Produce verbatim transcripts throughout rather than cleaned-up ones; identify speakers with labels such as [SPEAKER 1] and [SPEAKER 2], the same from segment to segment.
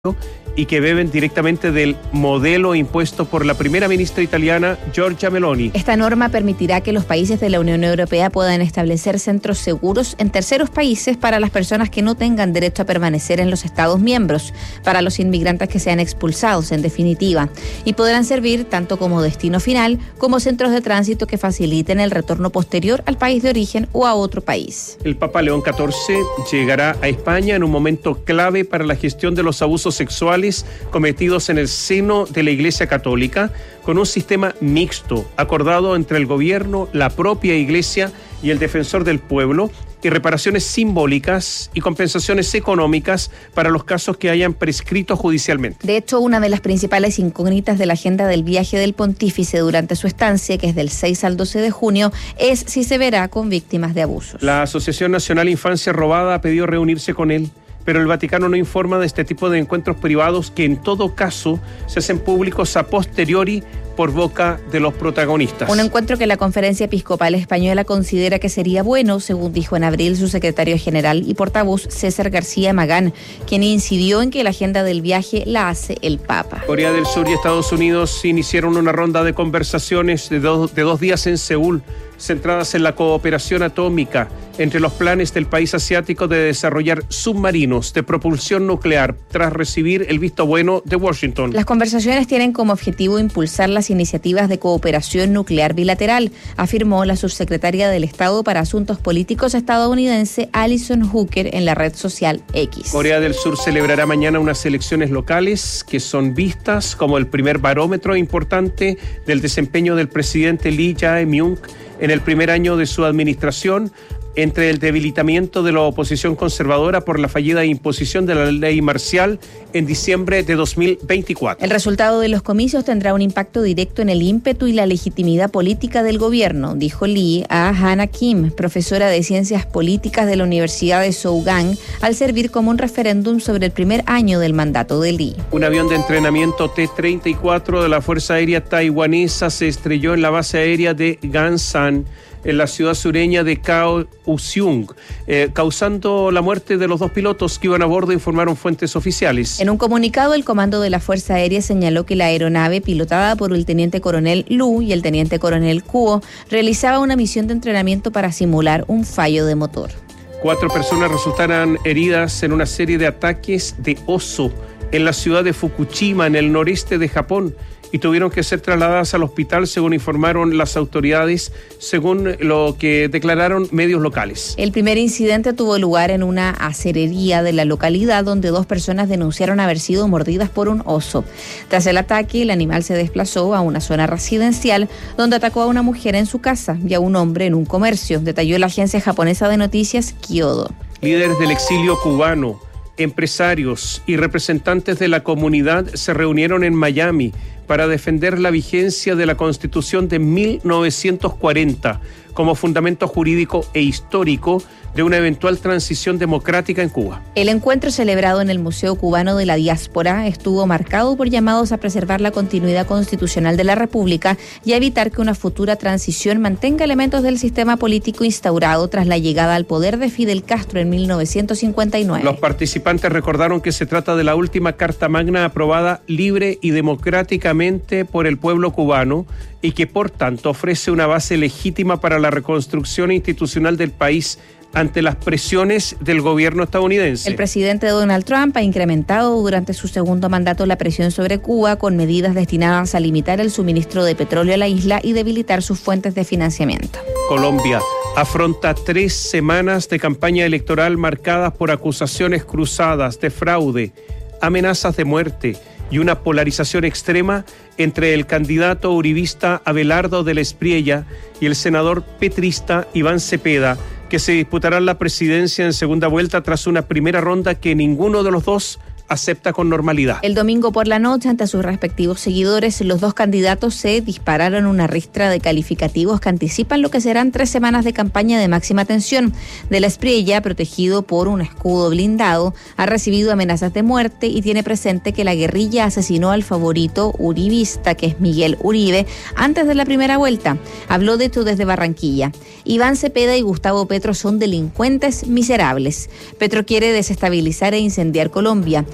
[SPEAKER 1] y que beben directamente del modelo impuesto por la primera ministra italiana Giorgia Meloni.
[SPEAKER 2] Esta norma permitirá que los países de la Unión Europea puedan establecer centros seguros en terceros países para las personas que no tengan derecho a permanecer en los Estados miembros, para los inmigrantes que sean expulsados, en definitiva, y podrán servir tanto como destino final como centros de tránsito que faciliten el retorno posterior al país de origen o a otro país.
[SPEAKER 1] El Papa León catorce llegará a España en un momento clave para la gestión de los abusos sexuales cometidos en el seno de la Iglesia Católica, con un sistema mixto acordado entre el gobierno, la propia Iglesia y el defensor del pueblo, y reparaciones simbólicas y compensaciones económicas para los casos que hayan prescrito judicialmente.
[SPEAKER 2] De hecho, una de las principales incógnitas de la agenda del viaje del pontífice durante su estancia, que es del seis al doce de junio, es si se verá con víctimas de abusos.
[SPEAKER 1] La Asociación Nacional Infancia Robada ha pedido reunirse con él, pero el Vaticano no informa de este tipo de encuentros privados que en todo caso se hacen públicos a posteriori por boca de los protagonistas.
[SPEAKER 2] Un encuentro que la Conferencia Episcopal Española considera que sería bueno, según dijo en abril su secretario general y portavoz César García Magán, quien incidió en que la agenda del viaje la hace el Papa.
[SPEAKER 1] Corea del Sur y Estados Unidos iniciaron una ronda de conversaciones de dos, de dos días en Seúl, centradas en la cooperación atómica entre los planes del país asiático de desarrollar submarinos de propulsión nuclear tras recibir el visto bueno de Washington.
[SPEAKER 2] Las conversaciones tienen como objetivo impulsar las iniciativas de cooperación nuclear bilateral, afirmó la subsecretaria del Estado para Asuntos Políticos estadounidense Alison Hooker en la red social X.
[SPEAKER 1] Corea del Sur celebrará mañana unas elecciones locales que son vistas como el primer barómetro importante del desempeño del presidente Lee Jae-myung en el primer año de su administración, entre el debilitamiento de la oposición conservadora por la fallida imposición de la ley marcial en diciembre de dos mil veinticuatro.
[SPEAKER 2] El resultado de los comicios tendrá un impacto directo en el ímpetu y la legitimidad política del gobierno, dijo Lee a Hannah Kim, profesora de Ciencias Políticas de la Universidad de Sougang, al servir como un referéndum sobre el primer año del mandato de Lee.
[SPEAKER 1] Un avión de entrenamiento T treinta y cuatro de la Fuerza Aérea Taiwanesa se estrelló en la base aérea de Gansan, en la ciudad sureña de Kaohsiung, eh, causando la muerte de los dos pilotos que iban a bordo, informaron fuentes oficiales.
[SPEAKER 2] En un comunicado, el comando de la Fuerza Aérea señaló que la aeronave, pilotada por el teniente coronel Lu y el teniente coronel Kuo, realizaba una misión de entrenamiento para simular un fallo de motor.
[SPEAKER 1] Cuatro personas resultaron heridas en una serie de ataques de oso en la ciudad de Fukushima, en el noreste de Japón, y tuvieron que ser trasladadas al hospital, según informaron las autoridades, según lo que declararon medios locales.
[SPEAKER 2] El primer incidente tuvo lugar en una acerería de la localidad, donde dos personas denunciaron haber sido mordidas por un oso. Tras el ataque, el animal se desplazó a una zona residencial, donde atacó a una mujer en su casa y a un hombre en un comercio, detalló la agencia japonesa de noticias Kyodo.
[SPEAKER 1] Líderes del exilio cubano, empresarios y representantes de la comunidad se reunieron en Miami para defender la vigencia de la Constitución de mil novecientos cuarenta como fundamento jurídico e histórico de una eventual transición democrática en Cuba.
[SPEAKER 2] El encuentro celebrado en el Museo Cubano de la Diáspora estuvo marcado por llamados a preservar la continuidad constitucional de la República y a evitar que una futura transición mantenga elementos del sistema político instaurado tras la llegada al poder de Fidel Castro en mil novecientos cincuenta y nueve.
[SPEAKER 1] Los participantes recordaron que se trata de la última Carta Magna aprobada libre y democráticamente por el pueblo cubano y que por tanto ofrece una base legítima para la reconstrucción institucional del país ante las presiones del gobierno estadounidense.
[SPEAKER 2] El presidente Donald Trump ha incrementado durante su segundo mandato la presión sobre Cuba con medidas destinadas a limitar el suministro de petróleo a la isla y debilitar sus fuentes de financiamiento.
[SPEAKER 1] Colombia afronta tres semanas de campaña electoral marcadas por acusaciones cruzadas de fraude, amenazas de muerte y una polarización extrema entre el candidato uribista Abelardo de la Espriella y el senador petrista Iván Cepeda, que se disputarán la presidencia en segunda vuelta tras una primera ronda que ninguno de los dos acepta con normalidad.
[SPEAKER 2] El domingo por la noche, ante sus respectivos seguidores, los dos candidatos se dispararon una ristra de calificativos que anticipan lo que serán tres semanas de campaña de máxima tensión. De la Espriella, protegido por un escudo blindado, ha recibido amenazas de muerte y tiene presente que la guerrilla asesinó al favorito uribista, que es Miguel Uribe, antes de la primera vuelta. Habló de esto desde Barranquilla. Iván Cepeda y Gustavo Petro son delincuentes miserables. Petro quiere desestabilizar e incendiar Colombia.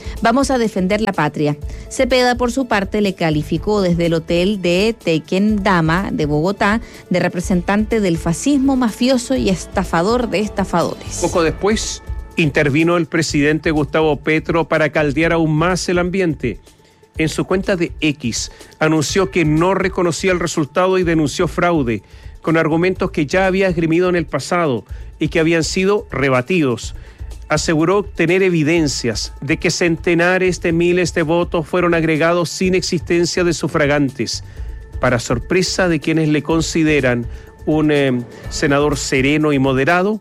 [SPEAKER 2] Vamos a defender la patria. Cepeda, por su parte, le calificó desde el hotel de Tequendama de Bogotá de representante del fascismo mafioso y estafador de estafadores.
[SPEAKER 1] Poco después intervino el presidente Gustavo Petro para caldear aún más el ambiente. En su cuenta de X anunció que no reconocía el resultado y denunció fraude, con argumentos que ya había esgrimido en el pasado y que habían sido rebatidos. Aseguró tener evidencias de que centenares de miles de votos fueron agregados sin existencia de sufragantes, para sorpresa de quienes le consideran un eh, senador sereno y moderado.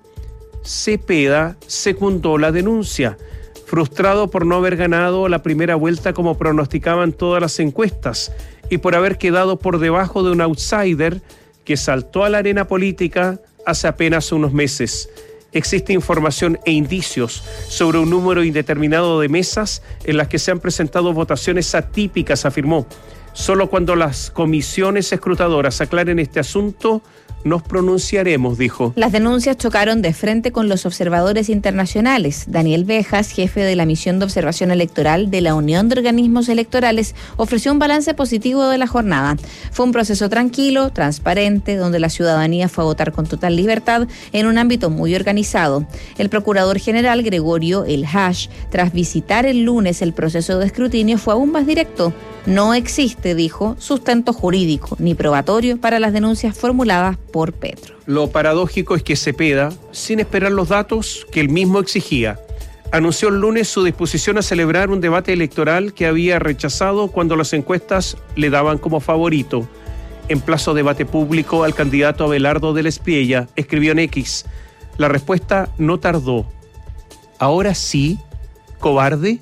[SPEAKER 1] Cepeda secundó la denuncia, frustrado por no haber ganado la primera vuelta como pronosticaban todas las encuestas y por haber quedado por debajo de un outsider que saltó a la arena política hace apenas unos meses. Existe información e indicios sobre un número indeterminado de mesas en las que se han presentado votaciones atípicas, afirmó. Solo cuando las comisiones escrutadoras aclaren este asunto nos pronunciaremos, dijo.
[SPEAKER 2] Las denuncias chocaron de frente con los observadores internacionales. Daniel Bejas, jefe de la misión de observación electoral de la Unión de Organismos Electorales, ofreció un balance positivo de la jornada. Fue un proceso tranquilo, transparente, donde la ciudadanía fue a votar con total libertad en un ámbito muy organizado. El procurador general Gregorio El Hash, tras visitar el lunes el proceso de escrutinio, fue aún más directo. No existe, dijo, sustento jurídico ni probatorio para las denuncias formuladas por Petro.
[SPEAKER 1] Lo paradójico es que Cepeda, sin esperar los datos que él mismo exigía, anunció el lunes su disposición a celebrar un debate electoral que había rechazado cuando las encuestas le daban como favorito. En plazo debate público al candidato Abelardo del Espriella, escribió en X. La respuesta no tardó. ¿Ahora sí, cobarde?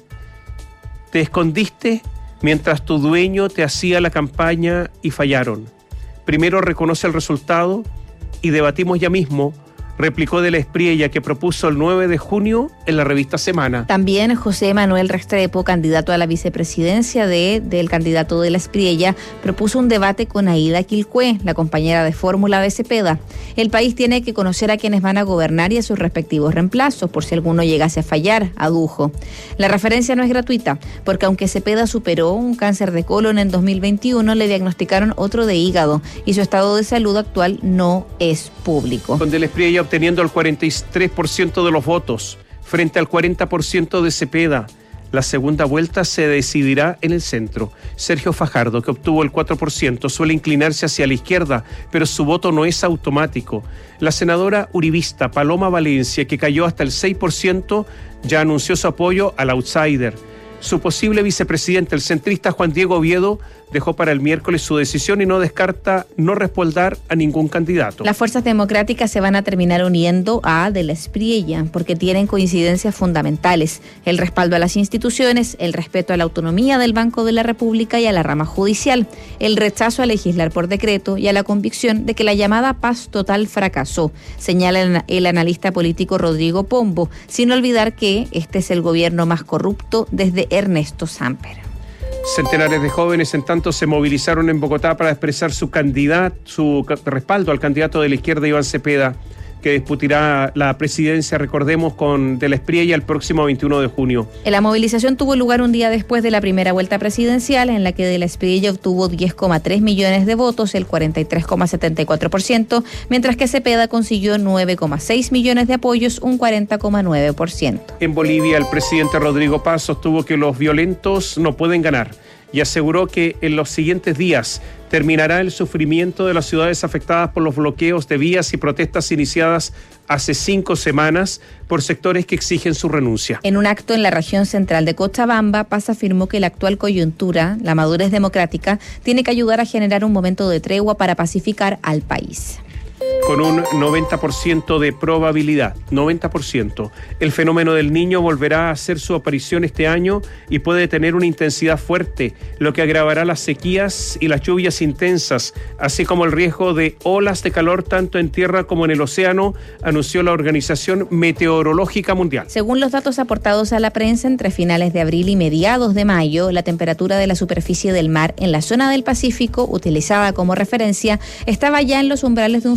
[SPEAKER 1] ¿Te escondiste mientras tu dueño te hacía la campaña y fallaron? Primero reconoce el resultado y debatimos ya mismo, replicó de la Espriella, que propuso el nueve de junio en la revista Semana.
[SPEAKER 2] También José Manuel Restrepo, candidato a la vicepresidencia de, del candidato de la Espriella, propuso un debate con Aida Quilcué, la compañera de fórmula de Cepeda. El país tiene que conocer a quienes van a gobernar y a sus respectivos reemplazos, por si alguno llegase a fallar, adujo. La referencia no es gratuita, porque aunque Cepeda superó un cáncer de colon en dos mil veintiuno, le diagnosticaron otro de hígado y su estado de salud actual no es público.
[SPEAKER 1] Con de la Espriella obteniendo el cuarenta y tres por ciento de los votos, frente al cuarenta por ciento de Cepeda. La segunda vuelta se decidirá en el centro. Sergio Fajardo, que obtuvo el cuatro por ciento, suele inclinarse hacia la izquierda, pero su voto no es automático. La senadora uribista Paloma Valencia, que cayó hasta el seis por ciento, ya anunció su apoyo al outsider. Su posible vicepresidente, el centrista Juan Diego Oviedo, dejó para el miércoles su decisión y no descarta no respaldar a ningún candidato.
[SPEAKER 2] Las fuerzas democráticas se van a terminar uniendo a de la Espriella porque tienen coincidencias fundamentales: el respaldo a las instituciones, el respeto a la autonomía del Banco de la República y a la rama judicial, el rechazo a legislar por decreto y a la convicción de que la llamada paz total fracasó, señala el analista político Rodrigo Pombo, sin olvidar que este es el gobierno más corrupto desde Ernesto Samper.
[SPEAKER 1] Centenares de jóvenes, en tanto, se movilizaron en Bogotá para expresar su candidato, su respaldo al candidato de la izquierda, Iván Cepeda, que disputará la presidencia, recordemos, con de la Espriella el próximo veintiuno de junio.
[SPEAKER 2] La movilización tuvo lugar un día después de la primera vuelta presidencial, en la que de la Espriella obtuvo diez coma tres millones de votos, el cuarenta y tres coma setenta y cuatro por ciento, mientras que Cepeda consiguió nueve coma seis millones de apoyos, un cuarenta coma nueve por ciento.
[SPEAKER 1] En Bolivia, el presidente Rodrigo Paz sostuvo que los violentos no pueden ganar y aseguró que en los siguientes días terminará el sufrimiento de las ciudades afectadas por los bloqueos de vías y protestas iniciadas hace cinco semanas por sectores que exigen su renuncia.
[SPEAKER 2] En un acto en la región central de Cochabamba, Paz afirmó que la actual coyuntura, la madurez democrática, tiene que ayudar a generar un momento de tregua para pacificar al país.
[SPEAKER 1] Con un noventa por ciento de probabilidad, noventa por ciento. El fenómeno del Niño volverá a hacer su aparición este año y puede tener una intensidad fuerte, lo que agravará las sequías y las lluvias intensas, así como el riesgo de olas de calor tanto en tierra como en el océano, anunció la Organización Meteorológica Mundial.
[SPEAKER 2] Según los datos aportados a la prensa, entre finales de abril y mediados de mayo, la temperatura de la superficie del mar en la zona del Pacífico, utilizada como referencia, estaba ya en los umbrales de un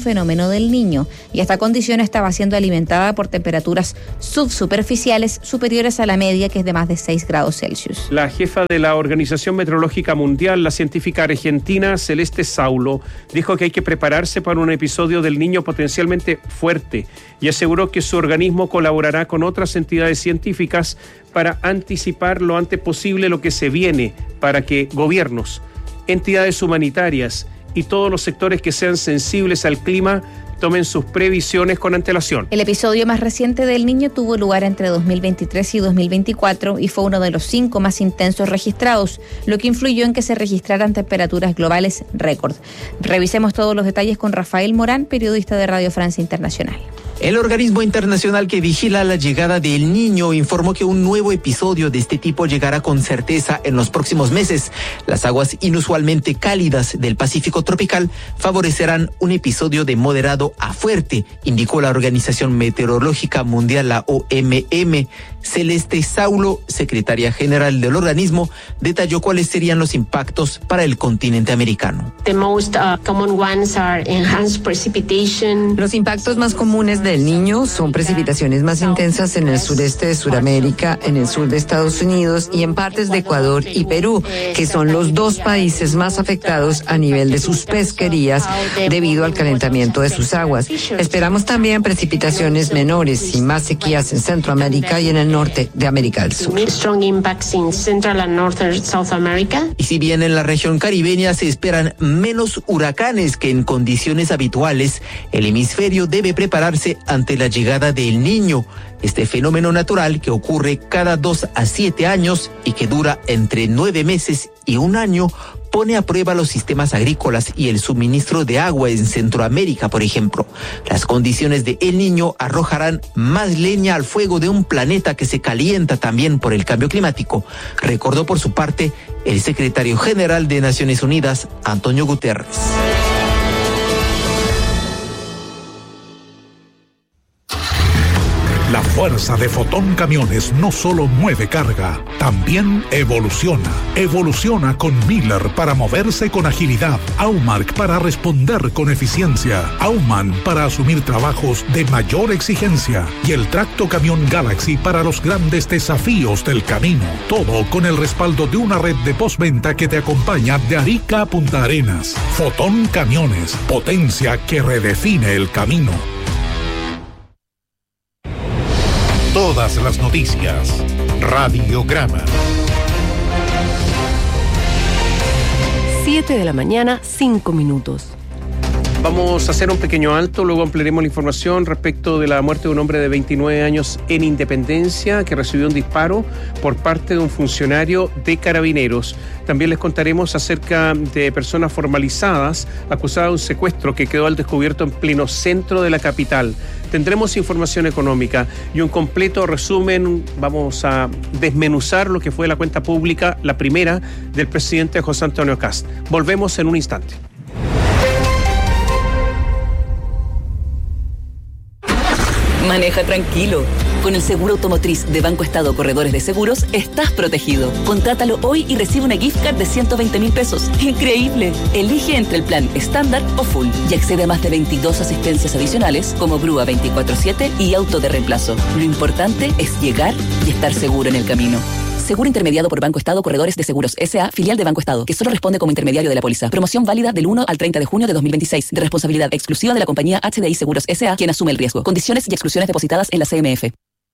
[SPEAKER 2] fenómeno del Niño, y esta condición estaba siendo alimentada por temperaturas subsuperficiales superiores a la media, que es de más de seis grados Celsius.
[SPEAKER 1] La jefa de la Organización Meteorológica Mundial, la científica argentina Celeste Saulo, dijo que hay que prepararse para un episodio del Niño potencialmente fuerte y aseguró que su organismo colaborará con otras entidades científicas para anticipar lo antes posible lo que se viene, para que gobiernos, entidades humanitarias y todos los sectores que sean sensibles al clima tomen sus previsiones con antelación.
[SPEAKER 2] El episodio más reciente del Niño tuvo lugar entre dos mil veintitrés y dos mil veinticuatro y fue uno de los cinco más intensos registrados, lo que influyó en que se registraran temperaturas globales récord. Revisemos todos los detalles con Rafael Morán, periodista de Radio Francia Internacional.
[SPEAKER 3] El organismo internacional que vigila la llegada del Niño informó que un nuevo episodio de este tipo llegará con certeza en los próximos meses. Las aguas inusualmente cálidas del Pacífico tropical favorecerán un episodio de moderado a fuerte, indicó la Organización Meteorológica Mundial, la O M M. Celeste Saulo, secretaria general del organismo, detalló cuáles serían los impactos para el continente americano.
[SPEAKER 4] The most uh, common ones are enhanced precipitation.
[SPEAKER 5] Los impactos más comunes del Niño son precipitaciones más intensas en el sureste de Sudamérica, en el sur de Estados Unidos y en partes de Ecuador y Perú, que son los dos países más afectados a nivel de sus pesquerías debido al calentamiento de sus aguas. Esperamos también precipitaciones menores y más sequías en Centroamérica y en el norte de América del Sur.
[SPEAKER 4] Strong impacts in Central and Northern South America.
[SPEAKER 3] Y si bien en la región caribeña se esperan menos huracanes que en condiciones habituales, el hemisferio debe prepararse ante la llegada del Niño, este fenómeno natural que ocurre cada dos a siete años y que dura entre nueve meses y un año, pone a prueba los sistemas agrícolas y el suministro de agua en Centroamérica, por ejemplo. Las condiciones de El Niño arrojarán más leña al fuego de un planeta que se calienta también por el cambio climático, recordó por su parte el secretario general de Naciones Unidas, Antonio Guterres.
[SPEAKER 6] La fuerza de Fotón Camiones no solo mueve carga, también evoluciona. Evoluciona con Miller para moverse con agilidad, Aumark para responder con eficiencia, Auman para asumir trabajos de mayor exigencia y el Tracto Camión Galaxy para los grandes desafíos del camino. Todo con el respaldo de una red de postventa que te acompaña de Arica a Punta Arenas. Fotón Camiones, potencia que redefine el camino. Todas las noticias. Radiograma.
[SPEAKER 7] siete de la mañana, cinco minutos.
[SPEAKER 1] Vamos a hacer un pequeño alto, luego ampliaremos la información respecto de la muerte de un hombre de veintinueve años en Independencia que recibió un disparo por parte de un funcionario de Carabineros. También les contaremos acerca de personas formalizadas acusadas de un secuestro que quedó al descubierto en pleno centro de la capital. Tendremos información económica y un completo resumen. Vamos a desmenuzar lo que fue la cuenta pública, la primera del presidente José Antonio Kast. Volvemos en un instante.
[SPEAKER 8] Maneja tranquilo. Con el seguro automotriz de Banco Estado Corredores de Seguros, estás protegido. Contrátalo hoy y recibe una gift card de ciento veinte mil pesos. ¡Increíble! Elige entre el plan estándar o full y accede a más de veintidós asistencias adicionales como grúa veinticuatro siete y auto de reemplazo. Lo importante es llegar y estar seguro en el camino. Seguro intermediado por Banco Estado Corredores de Seguros S A, filial de Banco Estado, que solo responde como intermediario de la póliza. Promoción válida del uno al treinta de junio de dos mil veintiséis. De responsabilidad exclusiva de la compañía H D I Seguros S A, quien asume el riesgo. Condiciones y exclusiones depositadas en la C M F.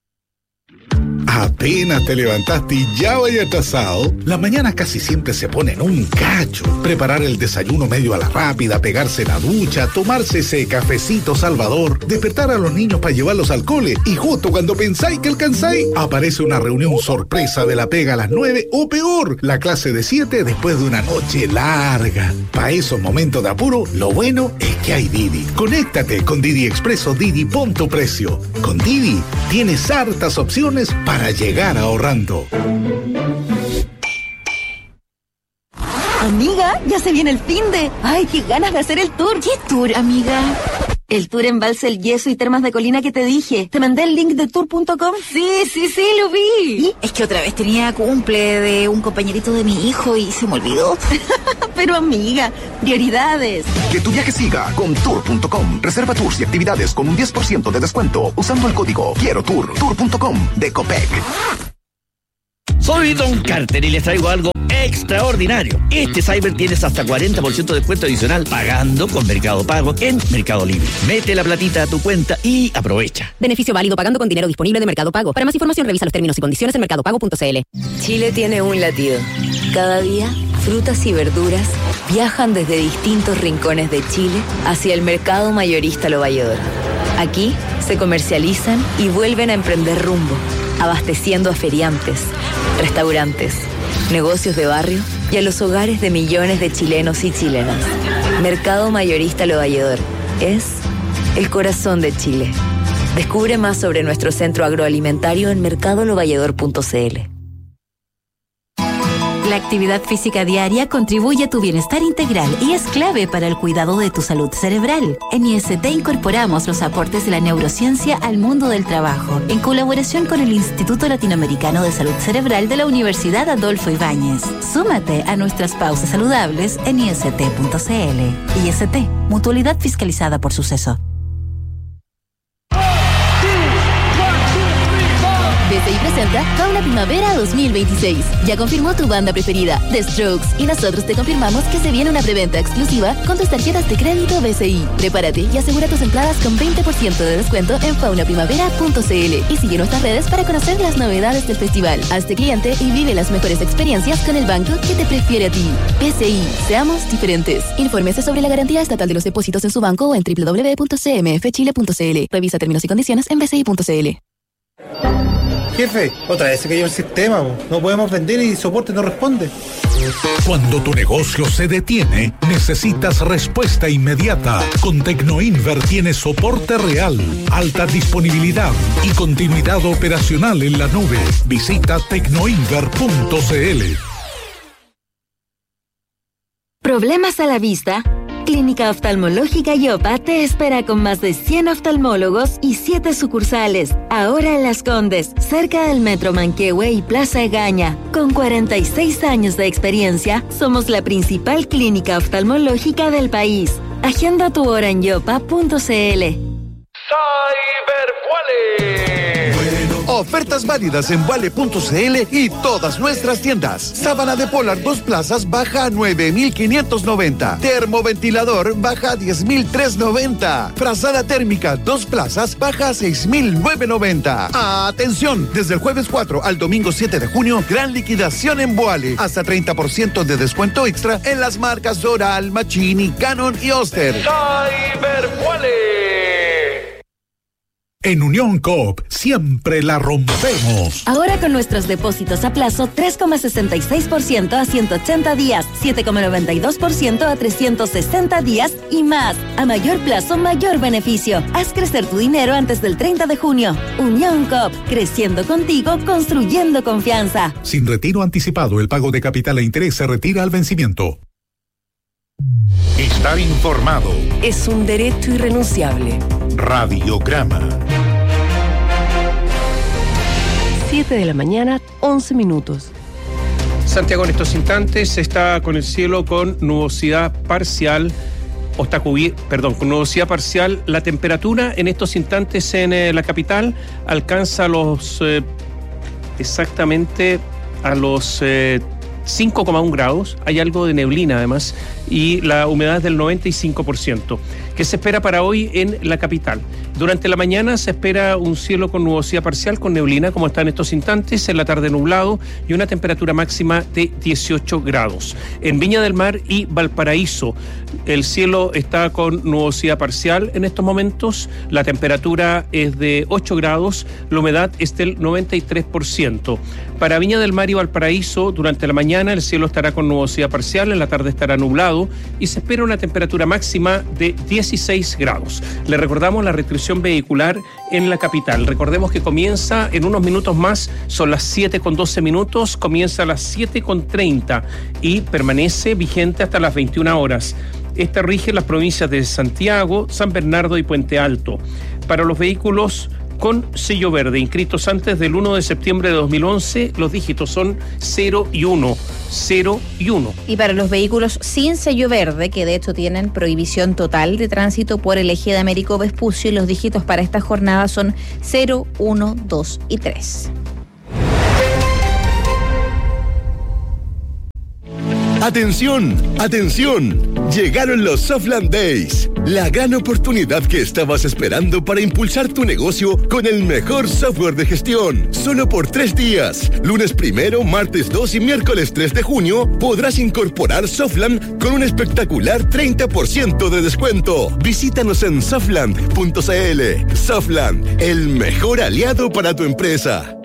[SPEAKER 6] Apenas te levantaste y ya vaya atrasado. La mañana casi siempre se pone en un cacho. Preparar el desayuno medio a la rápida, pegarse la ducha, tomarse ese cafecito salvador, despertar a los niños para llevarlos al cole y justo cuando pensáis que alcanzáis, aparece una reunión sorpresa de la pega a las nueve o peor, la clase de siete después de una noche larga. Para esos momentos de apuro, lo bueno es que hay Didi. Conéctate con Didi Expreso Didi Punto Precio. Con Didi tienes hartas opciones para llegar ahorrando.
[SPEAKER 9] Amiga, ya se viene el finde. Ay, qué ganas de hacer el tour. ¿Qué tour, amiga? El tour Embalse El Yeso y Termas de Colina que te dije. ¿Te mandé el link de tour punto com? Sí, sí, sí, lo vi. ¿Y? Es que otra vez tenía cumple de un compañerito de mi hijo y se me olvidó. Pero amiga, prioridades.
[SPEAKER 10] Que tu viaje siga con tour punto com. Reserva tours y actividades con un diez por ciento de descuento usando el código Quiero Tour. tour punto com de Copec.
[SPEAKER 11] Soy Don Carter y les traigo algo extraordinario. Este Cyber tienes hasta cuarenta por ciento de descuento adicional pagando con Mercado Pago en Mercado Libre. Mete la platita a tu cuenta y aprovecha.
[SPEAKER 12] Beneficio válido pagando con dinero disponible de Mercado Pago. Para más información revisa los términos y condiciones en mercado pago punto c l.
[SPEAKER 13] Chile tiene un latido. Cada día, frutas y verduras viajan desde distintos rincones de Chile hacia el mercado mayorista Lo Valledor. Aquí se comercializan y vuelven a emprender rumbo, abasteciendo a feriantes, restaurantes, negocios de barrio y a los hogares de millones de chilenos y chilenas. Mercado Mayorista Lo Valledor es el corazón de Chile. Descubre más sobre nuestro centro agroalimentario en mercado lo valledor punto c l.
[SPEAKER 14] La actividad física diaria contribuye a tu bienestar integral y es clave para el cuidado de tu salud cerebral. En I S T incorporamos los aportes de la neurociencia al mundo del trabajo, en colaboración con el Instituto Latinoamericano de Salud Cerebral de la Universidad Adolfo Ibáñez. Súmate a nuestras pausas saludables en i s t punto c l. I S T, mutualidad fiscalizada por Suceso.
[SPEAKER 12] B C I presenta Fauna Primavera dos mil veintiséis. Ya confirmó tu banda preferida, The Strokes, y nosotros te confirmamos que se viene una preventa exclusiva con tus tarjetas de crédito B C I. Prepárate y asegura tus entradas con veinte por ciento de descuento en fauna primavera punto c l y sigue nuestras redes para conocer las novedades del festival. Hazte cliente y vive las mejores experiencias con el banco que te prefiere a ti. B C I, seamos diferentes. Infórmese sobre la garantía estatal de los depósitos en su banco o en w w w punto c m f chile punto c l. Revisa términos y condiciones en b c i punto c l.
[SPEAKER 15] Jefe, otra vez se cayó el sistema, no podemos vender y soporte no responde.
[SPEAKER 6] Cuando tu negocio se detiene, necesitas respuesta inmediata. Con Tecnoinver tienes soporte real, alta disponibilidad y continuidad operacional en la nube. Visita tecnoinver punto c l.
[SPEAKER 9] ¿Problemas a la vista? Clínica Oftalmológica Yopa te espera con más de cien oftalmólogos y siete sucursales. Ahora en Las Condes, cerca del Metro Manquehue y Plaza Egaña. Con cuarenta y seis años de experiencia, somos la principal clínica oftalmológica del país. Agenda tu hora en yopa punto c l.
[SPEAKER 16] Ofertas válidas en vale punto c l y todas nuestras tiendas. Sábana de polar dos plazas baja a nueve mil quinientos noventa. Termoventilador baja a diez mil trescientos noventa. Frazada térmica dos plazas baja a seis mil novecientos noventa. Atención, desde el jueves cuatro al domingo siete de junio, gran liquidación en Boale. Hasta treinta por ciento de descuento extra en las marcas Doral, Machini, Canon y Oster.
[SPEAKER 6] Cyberboale. En Unión Coop siempre la rompemos.
[SPEAKER 9] Ahora con nuestros depósitos a plazo tres coma sesenta y seis por ciento a ciento ochenta días, siete coma noventa y dos por ciento a trescientos sesenta días y más. A mayor plazo, mayor beneficio. Haz crecer tu dinero antes del treinta de junio. Unión Coop, creciendo contigo, construyendo confianza.
[SPEAKER 6] Sin retiro anticipado, el pago de capital e interés se retira al vencimiento. Estar informado
[SPEAKER 7] es un derecho irrenunciable.
[SPEAKER 6] Radiograma.
[SPEAKER 7] siete de la mañana, once minutos.
[SPEAKER 1] Santiago en estos instantes está con el cielo con nubosidad parcial, o está cubi- perdón, con nubosidad parcial. La temperatura en estos instantes en eh, la capital alcanza los eh, exactamente a los eh, cinco coma uno grados. Hay algo de neblina además y la humedad es del noventa y cinco por ciento. ¿Qué se espera para hoy en la capital? Durante la mañana se espera un cielo con nubosidad parcial, con neblina, como está en estos instantes, en la tarde nublado y una temperatura máxima de dieciocho grados. En Viña del Mar y Valparaíso, el cielo está con nubosidad parcial en estos momentos, la temperatura es de ocho grados, la humedad es del noventa y tres por ciento. Para Viña del Mar y Valparaíso, durante la mañana el cielo estará con nubosidad parcial, en la tarde estará nublado y se espera una temperatura máxima de dieciséis grados. Le recordamos la restricción vehicular en la capital. Recordemos que comienza en unos minutos más, son las siete con doce minutos, comienza a las siete con treinta y permanece vigente hasta las veintiuna horas. Esta rige las provincias de Santiago, San Bernardo y Puente Alto. Para los vehículos con sello verde inscritos antes del uno de septiembre de dos mil once, los dígitos son cero y uno. cero y uno.
[SPEAKER 2] Y para los vehículos sin sello verde, que de hecho tienen prohibición total de tránsito por el eje de Américo Vespucio, los dígitos para esta jornada son cero, uno, dos y tres.
[SPEAKER 17] ¡Atención! ¡Atención! Llegaron los Softland Days, la gran oportunidad que estabas esperando para impulsar tu negocio con el mejor software de gestión. Solo por tres días, lunes primero, martes dos y miércoles tres de junio, podrás incorporar Softland con un espectacular treinta por ciento de descuento. Visítanos en softland punto c l. Softland, el mejor aliado para tu empresa.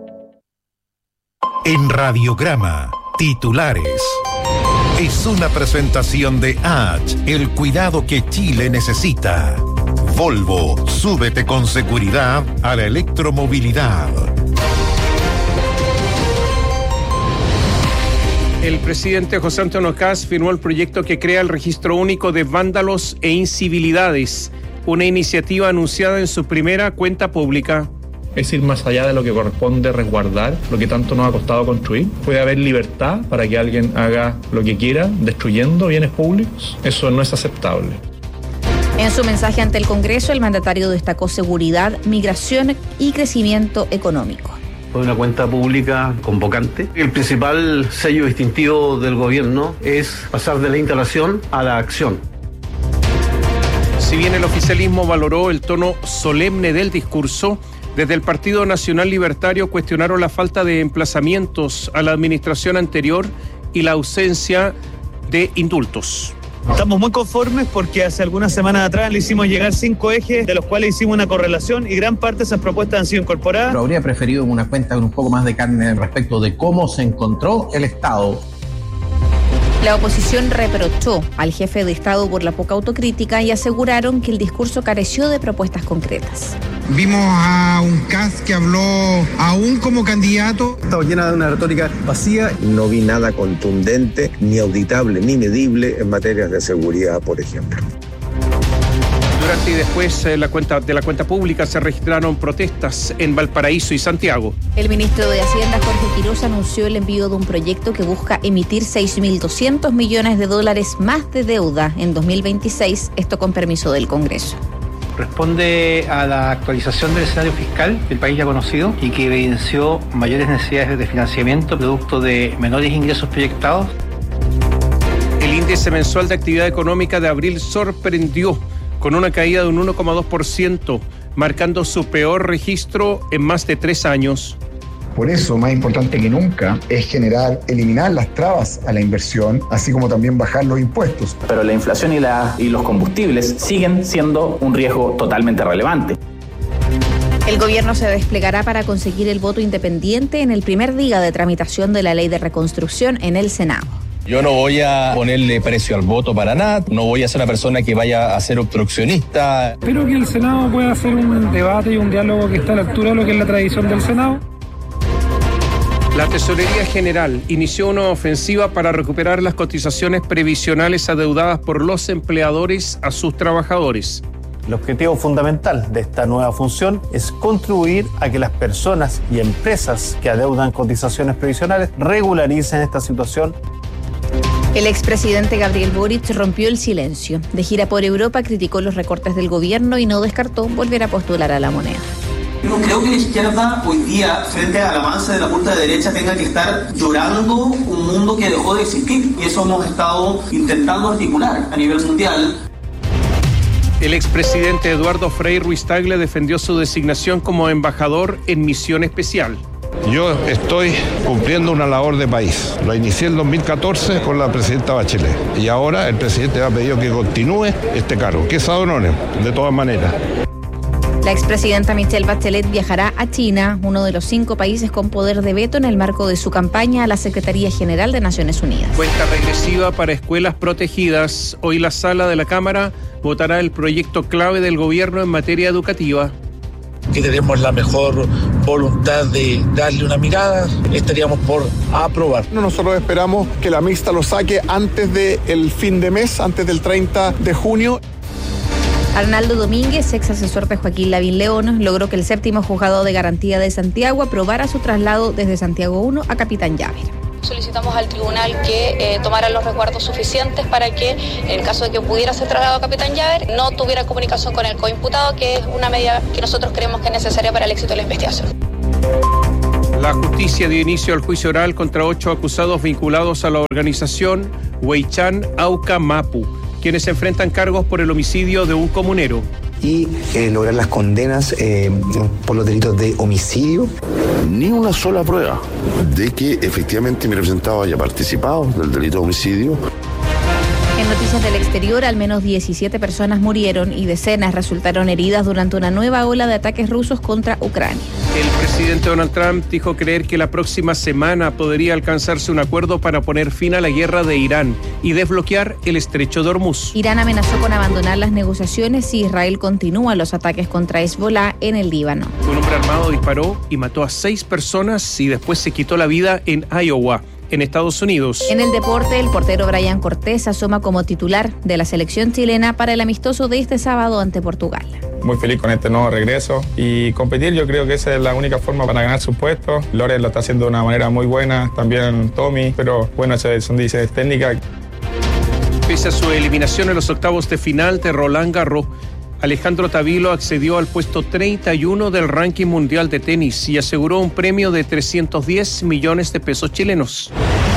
[SPEAKER 18] En Radiograma, titulares. Es una presentación de H, el cuidado que Chile necesita. Volvo, súbete con seguridad a la electromovilidad.
[SPEAKER 1] El presidente José Antonio Kast firmó el proyecto que crea el registro único de vándalos e incivilidades, una iniciativa anunciada en su primera cuenta pública.
[SPEAKER 19] Es ir más allá de lo que corresponde resguardar, lo que tanto nos ha costado construir. Puede haber libertad para que alguien haga lo que quiera, destruyendo bienes públicos. Eso no es aceptable.
[SPEAKER 2] En su mensaje ante el Congreso, el mandatario destacó seguridad, migración y crecimiento económico.
[SPEAKER 20] Fue una cuenta pública convocante. El principal sello distintivo del gobierno es pasar de la instalación a la acción.
[SPEAKER 1] Si bien el oficialismo valoró el tono solemne del discurso, desde el Partido Nacional Libertario cuestionaron la falta de emplazamientos a la administración anterior y la ausencia de indultos.
[SPEAKER 21] Estamos muy conformes porque hace algunas semanas atrás le hicimos llegar cinco ejes, de los cuales hicimos una correlación y gran parte de esas propuestas han sido incorporadas.
[SPEAKER 22] Pero habría preferido una cuenta con un poco más de carne respecto de cómo se encontró el Estado.
[SPEAKER 2] La oposición reprochó al jefe de Estado por la poca autocrítica y aseguraron que el discurso careció de propuestas concretas.
[SPEAKER 23] Vimos a un Kast que habló aún como candidato.
[SPEAKER 24] Estaba llena de una retórica vacía. No vi nada contundente, ni auditable, ni medible en materias de seguridad, por ejemplo.
[SPEAKER 1] Durante y después de la cuenta, de la cuenta pública se registraron protestas en Valparaíso y Santiago.
[SPEAKER 2] El ministro de Hacienda, Jorge Quiroz, anunció el envío de un proyecto que busca emitir seis mil doscientos millones de dólares más de deuda en dos mil veintiséis, esto con permiso del Congreso.
[SPEAKER 25] Responde a la actualización del escenario fiscal del país ya conocido y que evidenció mayores necesidades de financiamiento producto de menores ingresos proyectados.
[SPEAKER 1] El índice mensual de actividad económica de abril sorprendió con una caída de un uno coma dos por ciento, marcando su peor registro en más de tres años.
[SPEAKER 26] Por eso, más importante que nunca, es generar, eliminar las trabas a la inversión, así como también bajar los impuestos.
[SPEAKER 27] Pero la inflación y, la, y los combustibles siguen siendo un riesgo totalmente relevante.
[SPEAKER 2] El gobierno se desplegará para conseguir el voto independiente en el primer día de tramitación de la ley de reconstrucción en el Senado.
[SPEAKER 28] Yo no voy a ponerle precio al voto para nada, no voy a ser una persona que vaya a ser obstruccionista.
[SPEAKER 29] Espero que el Senado pueda hacer un debate y un diálogo que está a la altura de lo que es la tradición del Senado.
[SPEAKER 1] La Tesorería General inició una ofensiva para recuperar las cotizaciones previsionales adeudadas por los empleadores a sus trabajadores.
[SPEAKER 30] El objetivo fundamental de esta nueva función es contribuir a que las personas y empresas que adeudan cotizaciones previsionales regularicen esta situación.
[SPEAKER 2] El expresidente Gabriel Boric rompió el silencio. De gira por Europa criticó los recortes del gobierno y no descartó volver a postular a la moneda.
[SPEAKER 31] Yo no creo que la izquierda hoy día, frente al avance de la punta de derecha, tenga que estar llorando un mundo que dejó de existir. Y eso hemos estado intentando articular a nivel mundial.
[SPEAKER 1] El expresidente Eduardo Frei Ruiz-Tagle defendió su designación como embajador en misión especial.
[SPEAKER 32] Yo estoy cumpliendo una labor de país. Lo inicié en dos mil catorce con la presidenta Bachelet. Y ahora el presidente me ha pedido que continúe este cargo, que es ad honorem, de todas maneras.
[SPEAKER 2] La expresidenta Michelle Bachelet viajará a China, uno de los cinco países con poder de veto en el marco de su campaña a la Secretaría General de Naciones Unidas.
[SPEAKER 1] Cuenta regresiva para escuelas protegidas. Hoy la sala de la Cámara votará el proyecto clave del gobierno en materia educativa.
[SPEAKER 33] Que tenemos la mejor voluntad de darle una mirada, estaríamos por aprobar.
[SPEAKER 34] Nosotros esperamos que la mixta lo saque antes del fin de mes, antes del treinta de junio.
[SPEAKER 2] Arnaldo Domínguez, ex asesor de Joaquín Lavín León, logró que el séptimo juzgado de garantía de Santiago aprobara su traslado desde Santiago uno a Capitán Llaver.
[SPEAKER 3] Solicitamos al tribunal que eh, tomara los resguardos suficientes para que, en el caso de que pudiera ser trasladado a Capitán Llaver, no tuviera comunicación con el coimputado, que es una medida que nosotros creemos que es necesaria para el éxito de la investigación.
[SPEAKER 1] La justicia dio inicio al juicio oral contra ocho acusados vinculados a la organización Huaychan Auca Mapu, quienes enfrentan cargos por el homicidio de un comunero.
[SPEAKER 4] Y eh, lograr las condenas eh, por los delitos de homicidio.
[SPEAKER 5] Ni una sola prueba de que efectivamente mi representado haya participado del delito de homicidio.
[SPEAKER 2] En noticias del exterior, al menos diecisiete personas murieron y decenas resultaron heridas durante una nueva ola de ataques rusos contra Ucrania.
[SPEAKER 1] El presidente Donald Trump dijo creer que la próxima semana podría alcanzarse un acuerdo para poner fin a la guerra de Irán y desbloquear el estrecho de Hormuz.
[SPEAKER 2] Irán amenazó con abandonar las negociaciones si Israel continúa los ataques contra Hezbollah en el Líbano.
[SPEAKER 1] Un hombre armado disparó y mató a seis personas y después se quitó la vida en Iowa, en Estados Unidos.
[SPEAKER 2] En el deporte, el portero Brian Cortés asoma como titular de la selección chilena para el amistoso de este sábado ante Portugal.
[SPEAKER 6] Muy feliz con este nuevo regreso y competir, yo creo que esa es la única forma para ganar su puesto. Lores lo está haciendo de una manera muy buena, también Tommy, pero bueno, son decisiones técnicas.
[SPEAKER 1] Pese a su eliminación en los octavos de final de Roland Garros, Alejandro Tavilo accedió al puesto treinta y uno del ranking mundial de tenis y aseguró un premio de trescientos diez millones de pesos chilenos.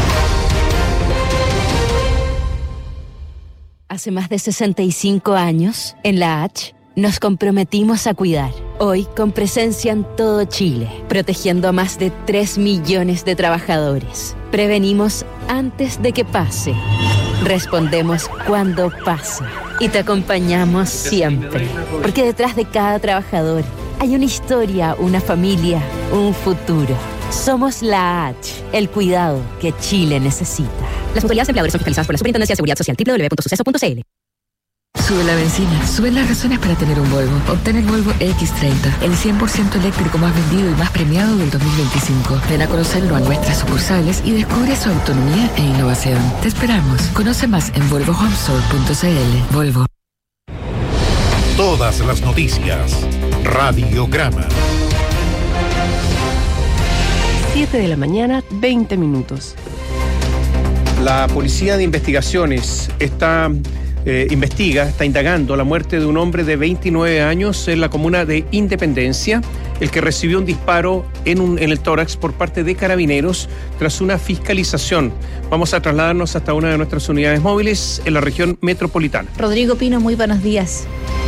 [SPEAKER 7] Hace más de sesenta y cinco años, en la H, nos comprometimos a cuidar. Hoy, con presencia en todo Chile, protegiendo a más de tres millones de trabajadores. Prevenimos antes de que pase. Respondemos cuando pasa. Y te acompañamos siempre. Porque detrás de cada trabajador hay una historia, una familia, un futuro. Somos la H, el cuidado que Chile necesita.
[SPEAKER 8] Las autoridades empleadores son fiscalizadas por la Superintendencia de Seguridad Social. doble u doble u doble u punto suceso punto c l.
[SPEAKER 9] Sube la benzina, suben las razones para tener un Volvo. Obtén el Volvo equis treinta, el cien por ciento eléctrico más vendido y más premiado del dos mil veinticinco. Ven a conocerlo a nuestras sucursales y descubre su autonomía e innovación. Te esperamos. Conoce más en volvo home store punto c l. Volvo.
[SPEAKER 18] Todas las noticias. Radiograma.
[SPEAKER 10] siete de la mañana, veinte minutos.
[SPEAKER 1] La Policía de Investigaciones está... Eh, investiga, está indagando la muerte de un hombre de veintinueve años en la comuna de Independencia, el que recibió un disparo en, un, en el tórax por parte de carabineros tras una fiscalización. Vamos a trasladarnos hasta una de nuestras unidades móviles en la región metropolitana.
[SPEAKER 2] Rodrigo Pino, muy buenos días.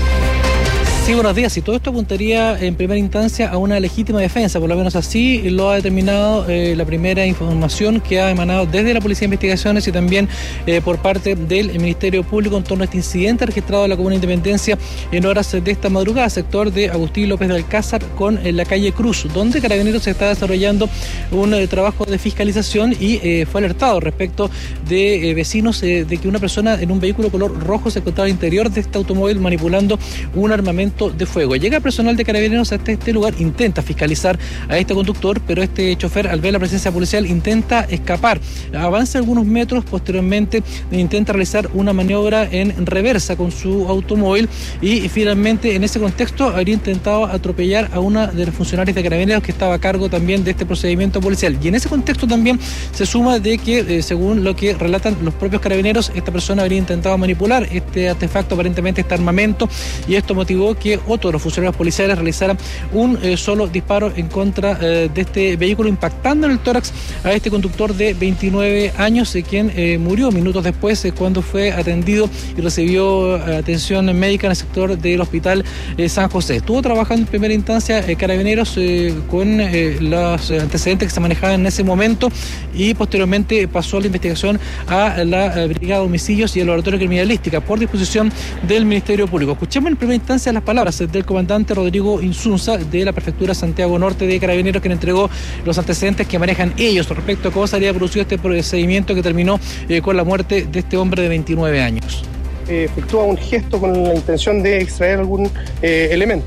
[SPEAKER 11] Sí, buenos días. Y todo esto apuntaría en primera instancia a una legítima defensa, por lo menos así lo ha determinado eh, la primera información que ha emanado desde la Policía de Investigaciones y también eh, por parte del Ministerio Público en torno a este incidente registrado en la Comuna de Independencia en horas de esta madrugada, sector de Agustín López de Alcázar con eh, la calle Cruz, donde Carabineros se está desarrollando un eh, trabajo de fiscalización y eh, fue alertado respecto de eh, vecinos eh, de que una persona en un vehículo color rojo se encontraba al interior de este automóvil manipulando un armamento de fuego. Llega personal de Carabineros a este, este lugar, intenta fiscalizar a este conductor, pero este chofer, al ver la presencia policial, intenta escapar. Avanza algunos metros, posteriormente intenta realizar una maniobra en reversa con su automóvil y finalmente en ese contexto habría intentado atropellar a una de los funcionarios de Carabineros que estaba a cargo también de este procedimiento policial. Y en ese contexto también se suma de que, eh, según lo que relatan los propios Carabineros, esta persona habría intentado manipular este artefacto, aparentemente este armamento, y esto motivó que otro de los funcionarios policiales realizara un eh, solo disparo en contra eh, de este vehículo, impactando en el tórax a este conductor de veintinueve años, eh, quien eh, murió minutos después eh, cuando fue atendido y recibió eh, atención médica en el sector del Hospital eh, San José. Estuvo trabajando en primera instancia eh, Carabineros eh, con eh, los antecedentes que se manejaban en ese momento y posteriormente pasó la investigación a la eh, Brigada de Homicidios y el Laboratorio de Criminalística por disposición del Ministerio Público. Escuchemos en primera instancia las palabras del comandante Rodrigo Insunza de la Prefectura Santiago Norte de Carabineros, quien entregó los antecedentes que manejan ellos respecto a cómo se habría producido este procedimiento que terminó eh, con la muerte de este hombre de veintinueve años.
[SPEAKER 12] Eh, efectúa un gesto con la intención de extraer algún eh, elemento,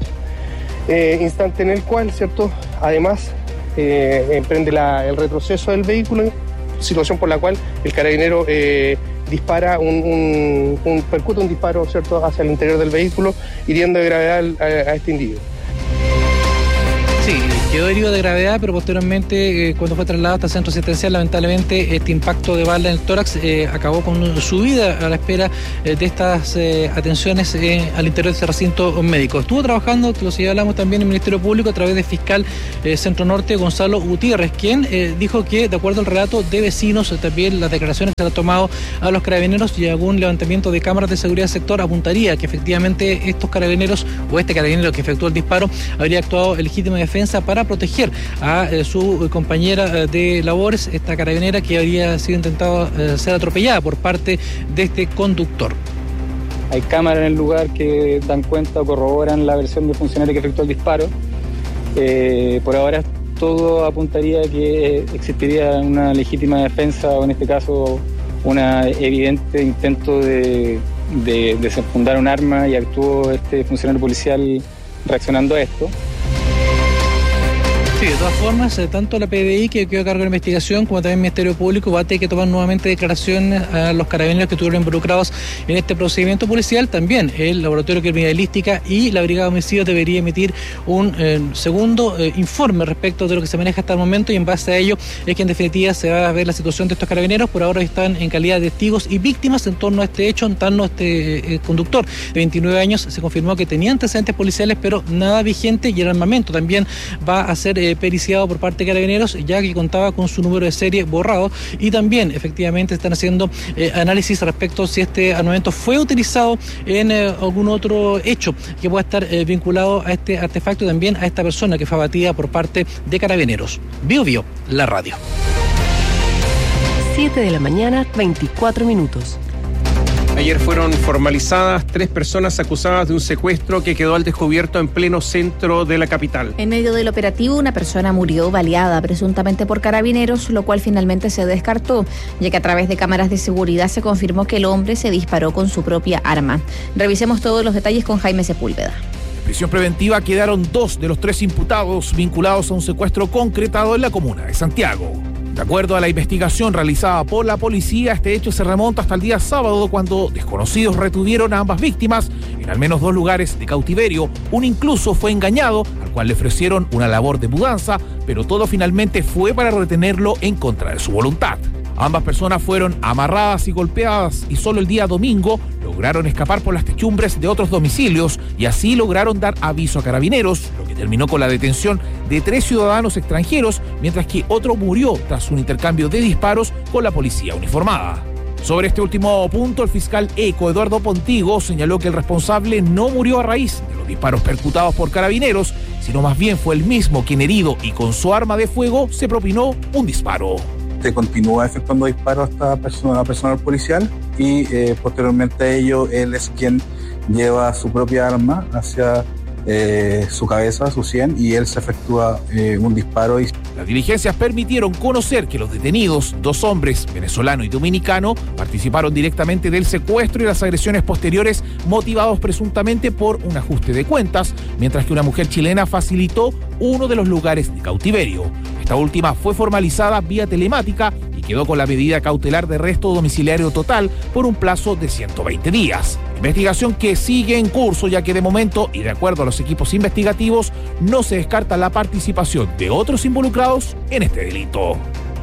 [SPEAKER 12] eh, instante en el cual, ¿cierto?, además eh, emprende la, el retroceso del vehículo, situación por la cual el carabinero eh, dispara un, un, un percute un disparo, ¿cierto?, hacia el interior del vehículo, hiriendo de gravedad a, a este individuo.
[SPEAKER 1] Sí,
[SPEAKER 11] quedó herido de gravedad, pero posteriormente, eh, cuando fue trasladado hasta el centro asistencial, lamentablemente este impacto de bala en el tórax eh, acabó con su vida a la espera eh, de estas eh, atenciones eh, al interior de este recinto médico. Estuvo trabajando, lo señalamos también, en el Ministerio Público a través del fiscal eh, Centro Norte, Gonzalo Gutiérrez, quien eh, dijo que, de acuerdo al relato de vecinos, eh, también las declaraciones que se han tomado a los carabineros y algún levantamiento de cámaras de seguridad del sector apuntaría que efectivamente estos carabineros o este carabinero que efectuó el disparo habría actuado en legítima defensa para proteger a eh, su compañera eh, de labores, esta carabinera que habría sido intentado eh, ser atropellada por parte de este conductor.
[SPEAKER 13] Hay cámaras en el lugar que dan cuenta o corroboran la versión del funcionario que efectuó el disparo. Eh, por ahora todo apuntaría a que existiría una legítima defensa o en este caso una evidente intento de, de desenfundar un arma y actuó este funcionario policial reaccionando a esto.
[SPEAKER 11] Sí, de todas formas, eh, tanto la P D I, que quedó a cargo de la investigación, como también el Ministerio Público va a tener que tomar nuevamente declaraciones a los carabineros que estuvieron involucrados en este procedimiento policial. También el Laboratorio de Criminalística y la Brigada de Homicidios debería emitir un eh, segundo eh, informe respecto de lo que se maneja hasta el momento, y en base a ello es que en definitiva se va a ver la situación de estos carabineros. Por ahora están en calidad de testigos y víctimas en torno a este hecho. En torno a este eh, conductor de veintinueve años se confirmó que tenía antecedentes policiales, pero nada vigente, y el armamento también va a ser eh, periciado por parte de carabineros, ya que contaba con su número de serie borrado, y también efectivamente están haciendo eh, análisis respecto a si este armamento fue utilizado en eh, algún otro hecho que pueda estar eh, vinculado a este artefacto y también a esta persona que fue abatida por parte de carabineros. Bio Bio, la radio.
[SPEAKER 10] siete de la mañana, veinticuatro minutos.
[SPEAKER 1] Ayer fueron formalizadas tres personas acusadas de un secuestro que quedó al descubierto en pleno centro de la capital.
[SPEAKER 2] En medio del operativo, una persona murió baleada, presuntamente por carabineros, lo cual finalmente se descartó, ya que a través de cámaras de seguridad se confirmó que el hombre se disparó con su propia arma. Revisemos todos los detalles con Jaime Sepúlveda.
[SPEAKER 14] En prisión preventiva quedaron dos de los tres imputados vinculados a un secuestro concretado en la comuna de Santiago. De acuerdo a la investigación realizada por la policía, este hecho se remonta hasta el día sábado, cuando desconocidos retuvieron a ambas víctimas en al menos dos lugares de cautiverio. Uno incluso fue engañado, al cual le ofrecieron una labor de mudanza, pero todo finalmente fue para retenerlo en contra de su voluntad. Ambas personas fueron amarradas y golpeadas, y solo el día domingo lograron escapar por las techumbres de otros domicilios y así lograron dar aviso a carabineros, lo que terminó con la detención de tres ciudadanos extranjeros, mientras que otro murió tras un intercambio de disparos con la policía uniformada. Sobre este último punto, el fiscal ECO, Eduardo Pontigo, señaló que el responsable no murió a raíz de los disparos percutados por carabineros, sino más bien fue el mismo quien, herido y con su arma de fuego, se propinó un disparo.
[SPEAKER 15] Se continúa efectuando disparos a esta persona, personal policial, y eh, posteriormente a ello él es quien lleva su propia arma hacia eh, su cabeza, su sien, y él se efectúa eh, un disparo. Y...
[SPEAKER 14] Las diligencias permitieron conocer que los detenidos, dos hombres, venezolano y dominicano, participaron directamente del secuestro y las agresiones posteriores, motivados presuntamente por un ajuste de cuentas, mientras que una mujer chilena facilitó uno de los lugares de cautiverio. Esta última fue formalizada vía telemática y quedó con la medida cautelar de arresto domiciliario total por un plazo de ciento veinte días. Investigación que sigue en curso, ya que de momento, y de acuerdo a los equipos investigativos, no se descarta la participación de otros involucrados en este delito.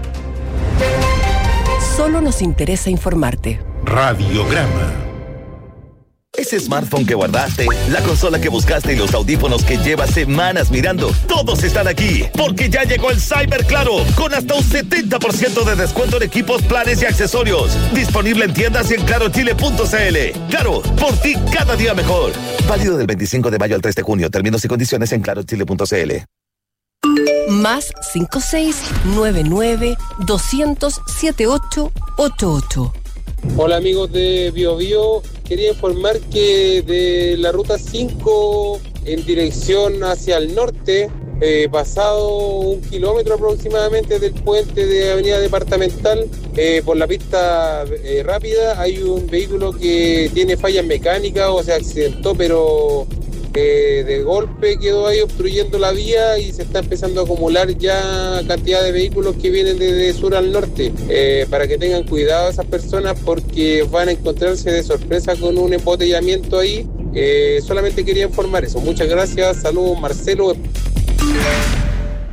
[SPEAKER 10] Solo nos interesa informarte.
[SPEAKER 18] Radiograma.
[SPEAKER 16] Ese smartphone que guardaste, la consola que buscaste y los audífonos que llevas semanas mirando, todos están aquí, porque ya llegó el Cyber Claro, con hasta un setenta por ciento de descuento en equipos, planes y accesorios. Disponible en tiendas y en claro chile punto c l. Claro, por ti cada día mejor. Válido del veinticinco de mayo al tres de junio. Términos y condiciones en claro chile punto c l.
[SPEAKER 10] Más cinco seis nueve nueve dos cero cero siete ocho ocho ocho.
[SPEAKER 17] Hola amigos de Bio Bio, quería informar que de la ruta cinco en dirección hacia el norte, eh, pasado un kilómetro aproximadamente del puente de Avenida Departamental, eh, por la pista eh, rápida, hay un vehículo que tiene fallas mecánicas o se accidentó, pero eh, de golpe quedó ahí obstruyendo la vía y se está empezando a acumular ya cantidad de vehículos que vienen desde sur al norte, eh, para que tengan cuidado esas personas porque van a encontrarse de sorpresa con un embotellamiento ahí. Eh, solamente quería informar eso. Muchas gracias, saludos, Marcelo.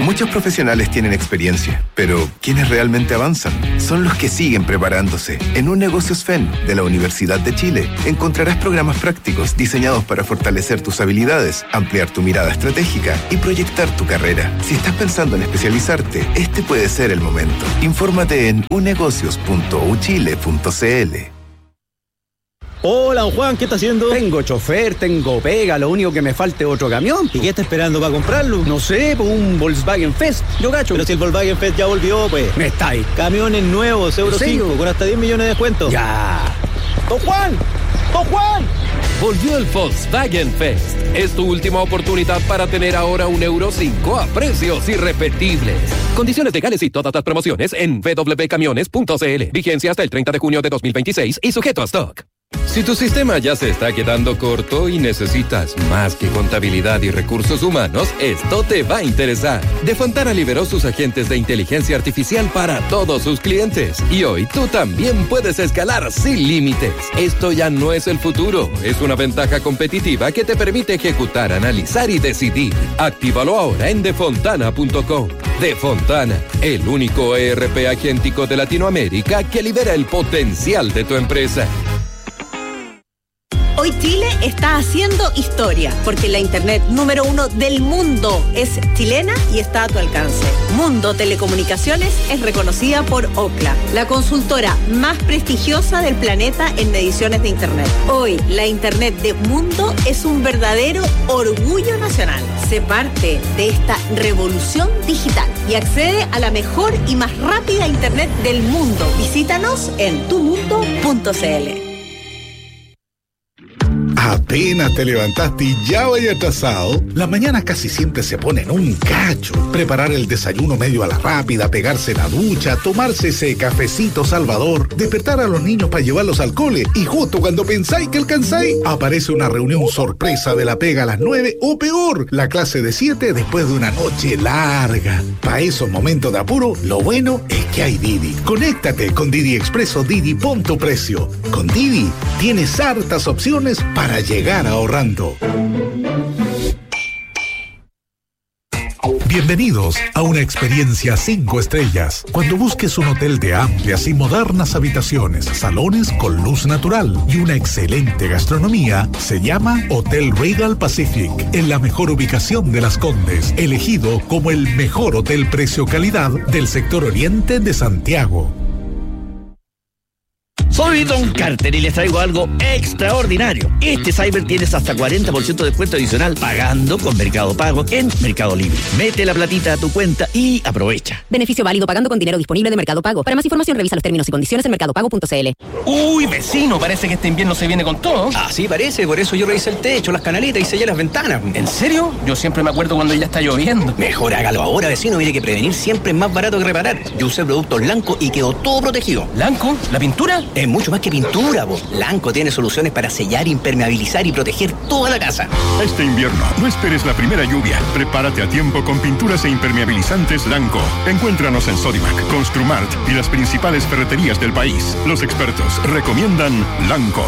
[SPEAKER 19] Muchos profesionales tienen experiencia, pero quienes realmente avanzan son los que siguen preparándose. En Un Negocios F E N de la Universidad de Chile encontrarás programas prácticos diseñados para fortalecer tus habilidades, ampliar tu mirada estratégica y proyectar tu carrera. Si estás pensando en especializarte, este puede ser el momento. Infórmate en unegocios punto u chile punto c l. Hola, don Juan, ¿qué está haciendo? Tengo chofer, tengo pega, lo único que me falta es otro camión. ¿Y qué está esperando para comprarlo? No sé, pues un Volkswagen Fest, yo gacho. Pero si el Volkswagen Fest ya volvió, pues. Me está ahí. Camiones nuevos, Euro cinco, con hasta diez millones de descuento. Ya. ¡Don Juan! ¡Don Juan!
[SPEAKER 20] Volvió el Volkswagen Fest. Es tu última oportunidad para tener ahora un Euro cinco a precios irrepetibles. Condiciones legales y todas las promociones en w w w punto camiones punto c l. Vigencia hasta el treinta de junio de dos mil veintiséis y sujeto a stock. Si tu sistema ya se está quedando corto y necesitas más que contabilidad y recursos humanos, esto te va a interesar. De Fontana liberó sus agentes de inteligencia artificial para todos sus clientes. Y hoy tú también puedes escalar sin límites. Esto ya no es el futuro, es una ventaja competitiva que te permite ejecutar, analizar y decidir. Actívalo ahora en defontana punto com. De Fontana, el único E R P agéntico de Latinoamérica que libera el potencial de tu empresa.
[SPEAKER 21] Hoy Chile está haciendo historia, porque la internet número uno del mundo es chilena y está a tu alcance. Mundo Telecomunicaciones es reconocida por Ookla, la consultora más prestigiosa del planeta en mediciones de internet. Hoy, la internet de Mundo es un verdadero orgullo nacional. Sé parte de esta revolución digital y accede a la mejor y más rápida internet del mundo. Visítanos en tu mundo punto c l.
[SPEAKER 22] Apenas te levantaste y ya vaya atrasado. Las mañanas casi siempre se ponen un cacho. Preparar el desayuno medio a la rápida, pegarse la ducha, tomarse ese cafecito salvador, despertar a los niños para llevarlos al cole y justo cuando pensáis que alcanzáis, aparece una reunión sorpresa de la pega a las nueve o peor, la clase de siete después de una noche larga. Para esos momentos de apuro, lo bueno es que hay Didi. Conéctate con Didi Expreso Didi, pon tu precio. Con Didi tienes hartas opciones para llegar ahorrando. Bienvenidos a una experiencia cinco estrellas. Cuando busques un hotel de amplias y modernas habitaciones, salones con luz natural y una excelente gastronomía, se llama Hotel Regal Pacific, en la mejor ubicación de Las Condes, elegido como el mejor hotel precio-calidad del sector oriente de Santiago.
[SPEAKER 23] Soy Don Carter y les traigo algo extraordinario. Este Cyber tienes hasta cuarenta por ciento de descuento adicional pagando con Mercado Pago en Mercado Libre. Mete la platita a tu cuenta y aprovecha.
[SPEAKER 8] Beneficio válido pagando con dinero disponible de Mercado Pago. Para más información revisa los términos y condiciones en mercado pago punto c l.
[SPEAKER 23] Uy, vecino, parece que este invierno se viene con todo.
[SPEAKER 19] Ah, sí, parece. Por eso yo revisé el techo, las canaletas y sellé las ventanas.
[SPEAKER 23] ¿En serio? Yo siempre me acuerdo cuando ya está lloviendo.
[SPEAKER 19] Mejor hágalo ahora, vecino. Mire que prevenir siempre es más barato que reparar. Yo usé productos Lanco y quedó todo protegido.
[SPEAKER 23] ¿Lanco? ¿La pintura?
[SPEAKER 19] Es mucho más que pintura, vos. Lanco tiene soluciones para sellar, impermeabilizar y proteger toda la casa.
[SPEAKER 24] Este invierno, no esperes la primera lluvia. Prepárate a tiempo con pinturas e impermeabilizantes Lanco. Encuéntranos en Sodimac, Construmart y las principales ferreterías del país. Los expertos recomiendan Lanco.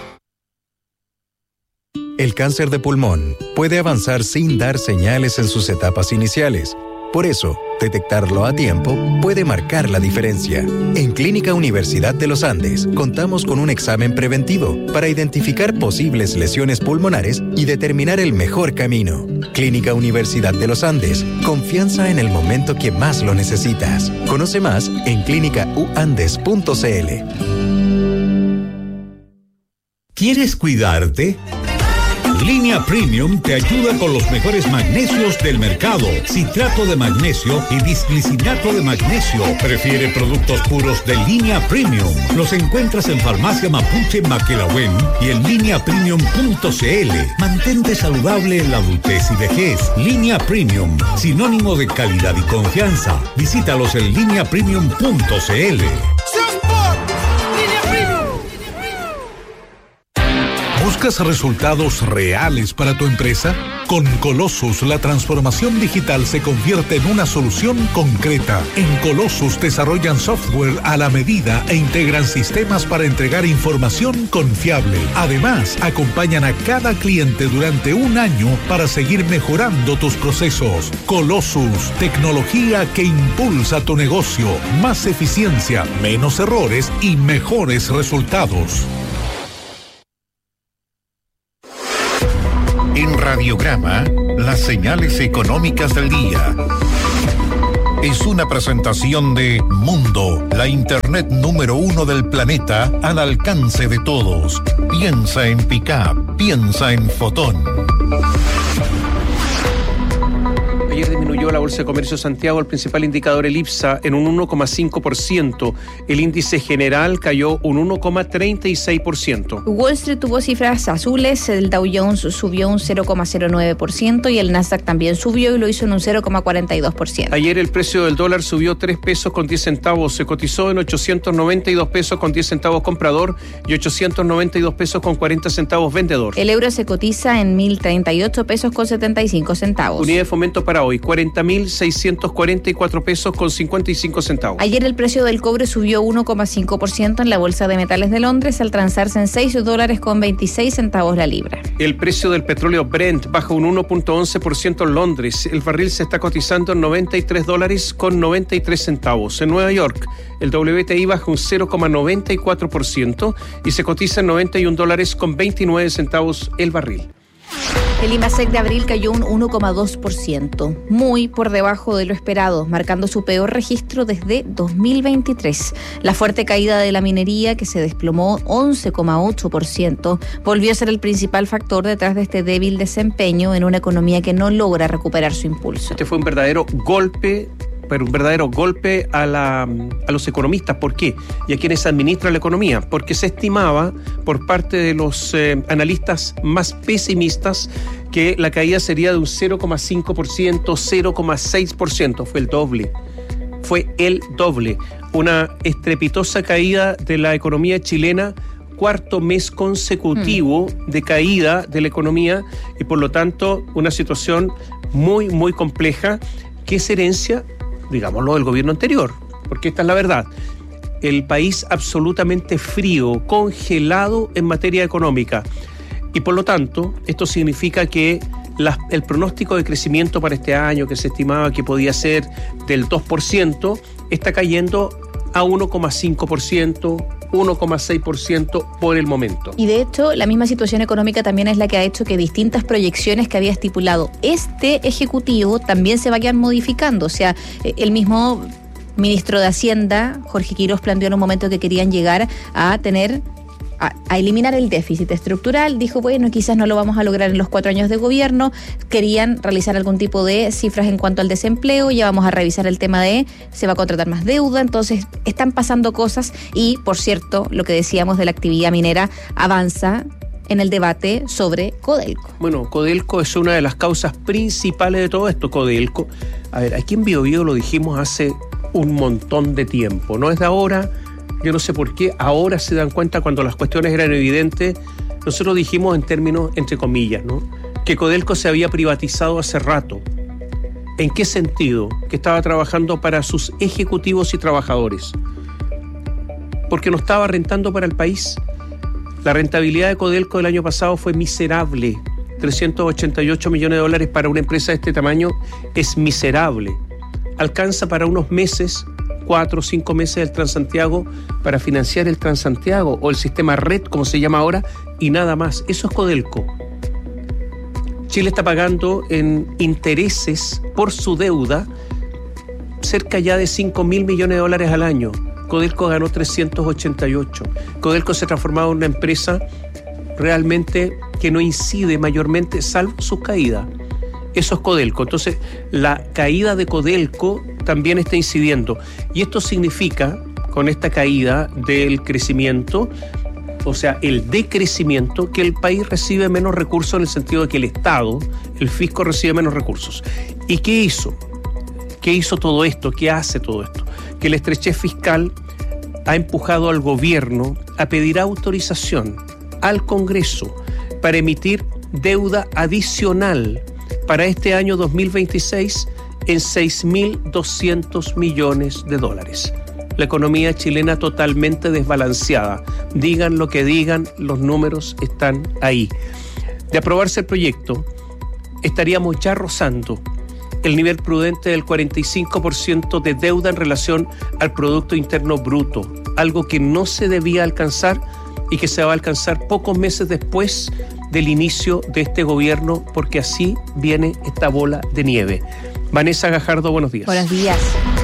[SPEAKER 25] El cáncer de pulmón puede avanzar sin dar señales en sus etapas iniciales. Por eso, detectarlo a tiempo puede marcar la diferencia. En Clínica Universidad de los Andes, contamos con un examen preventivo para identificar posibles lesiones pulmonares y determinar el mejor camino. Clínica Universidad de los Andes, confianza en el momento que más lo necesitas. Conoce más en clínica u andes punto c l.
[SPEAKER 26] ¿Quieres cuidarte? Línea Premium te ayuda con los mejores magnesios del mercado. Citrato de magnesio y disglicinato de magnesio. Prefiere productos puros de Línea Premium. Los encuentras en Farmacia Mapuche Maquelahuen y en línea premium punto c l. Mantente saludable en la adultez y vejez. Línea Premium, sinónimo de calidad y confianza. Visítalos en línea premium punto c l.
[SPEAKER 22] ¿Buscas resultados reales para tu empresa? Con Colossus, la transformación digital se convierte en una solución concreta. En Colossus desarrollan software a la medida e integran sistemas para entregar información confiable. Además, acompañan a cada cliente durante un año para seguir mejorando tus procesos. Colossus, tecnología que impulsa tu negocio. Más eficiencia, menos errores y mejores resultados.
[SPEAKER 18] En Radiograma, las señales económicas del día. Es una presentación de Mundo, la internet número uno del planeta al alcance de todos. Piensa en Pickup, piensa en Fotón.
[SPEAKER 1] Ayer disminuyó la Bolsa de Comercio de Santiago, el principal indicador, el IPSA, en un uno coma cinco por ciento. El índice general cayó un uno coma treinta y seis por ciento.
[SPEAKER 2] Wall Street tuvo cifras azules, el Dow Jones subió un cero coma cero nueve por ciento y el Nasdaq también subió y lo hizo en un cero coma cuarenta y dos por ciento.
[SPEAKER 1] Ayer el precio del dólar subió tres pesos con diez centavos, se cotizó en ochocientos noventa y dos pesos con diez centavos comprador y ochocientos noventa y dos pesos con cuarenta centavos vendedor.
[SPEAKER 2] El euro se cotiza en mil treinta y ocho pesos con setenta y cinco centavos.
[SPEAKER 1] Unidad de fomento para hoy, cuarenta mil seiscientos cuarenta y cuatro pesos con cincuenta y cinco centavos.
[SPEAKER 2] Ayer el precio del cobre subió uno coma cinco por ciento en la Bolsa de Metales de Londres al transarse en seis dólares con veintiséis centavos la libra.
[SPEAKER 1] El precio del petróleo Brent baja un uno coma once por ciento en Londres. El barril se está cotizando en noventa y tres dólares con noventa y tres centavos. En Nueva York, el W T I baja un cero coma noventa y cuatro por ciento y se cotiza en noventa y un dólares con veintinueve centavos el barril.
[SPEAKER 2] El IMASEC de abril cayó un uno coma dos por ciento, muy por debajo de lo esperado, marcando su peor registro desde dos mil veintitrés. La fuerte caída de la minería, que se desplomó once coma ocho por ciento, volvió a ser el principal factor detrás de este débil desempeño en una economía que no logra recuperar su impulso.
[SPEAKER 1] Este fue un verdadero golpe pero un verdadero golpe a, la, a los economistas. ¿Por qué? Y a quienes administran la economía. Porque se estimaba por parte de los eh, analistas más pesimistas que la caída sería de un cero coma cinco por ciento, cero coma seis por ciento. Fue el doble. Fue el doble. Una estrepitosa caída de la economía chilena, cuarto mes consecutivo mm. de caída de la economía y por lo tanto una situación muy, muy compleja que es herencia, digámoslo, del gobierno anterior, porque esta es la verdad. El país absolutamente frío, congelado en materia económica. Y por lo tanto, esto significa que la, el pronóstico de crecimiento para este año, que se estimaba que podía ser del dos por ciento, está cayendo a uno coma cinco por ciento, uno coma seis por ciento por el momento.
[SPEAKER 2] Y de hecho, la misma situación económica también es la que ha hecho que distintas proyecciones que había estipulado este Ejecutivo también se vayan modificando. O sea, el mismo ministro de Hacienda, Jorge Quirós, planteó en un momento que querían llegar a tener... A, a eliminar el déficit estructural. Dijo, bueno, quizás no lo vamos a lograr en los cuatro años de gobierno. Querían realizar algún tipo de cifras en cuanto al desempleo. Ya vamos a revisar el tema de se va a contratar más deuda. Entonces, están pasando cosas y, por cierto, lo que decíamos de la actividad minera avanza en el debate sobre Codelco.
[SPEAKER 1] Bueno, Codelco es una de las causas principales de todo esto. Codelco, a ver, aquí en Bio Bio lo dijimos hace un montón de tiempo. No es de ahora. Yo no sé por qué ahora se dan cuenta cuando las cuestiones eran evidentes. Nosotros dijimos en términos, entre comillas, ¿no?, que Codelco se había privatizado hace rato. ¿En qué sentido? Que estaba trabajando para sus ejecutivos y trabajadores. Porque no estaba rentando para el país. La rentabilidad de Codelco del año pasado fue miserable. trescientos ochenta y ocho millones de dólares para una empresa de este tamaño es miserable. Alcanza para unos meses, cuatro o cinco meses del Transantiago para financiar el Transantiago o el sistema Red, como se llama ahora, y nada más. Eso es Codelco. Chile está pagando en intereses por su deuda cerca ya de cinco mil millones de dólares al año. Codelco ganó trescientos ochenta y ocho. Codelco se ha transformado en una empresa realmente que no incide mayormente, salvo sus caídas. Eso es Codelco. Entonces, la caída de Codelco también está incidiendo. Y esto significa, con esta caída del crecimiento, o sea, el decrecimiento, que el país recibe menos recursos en el sentido de que el Estado, el fisco, recibe menos recursos. ¿Y qué hizo? ¿Qué hizo todo esto? ¿Qué hace todo esto? Que la estrechez fiscal ha empujado al gobierno a pedir autorización al Congreso para emitir deuda adicional para este año dos mil veintiséis en seis mil doscientos millones de dólares. La economía chilena totalmente desbalanceada. Digan lo que digan, los números están ahí. De aprobarse el proyecto, estaríamos ya rozando el nivel prudente del cuarenta y cinco por ciento de deuda en relación al Producto Interno Bruto, algo que no se debía alcanzar y que se va a alcanzar pocos meses después del inicio de este gobierno, porque así viene esta bola de nieve. Vanessa Gajardo, buenos días.
[SPEAKER 3] Buenos días.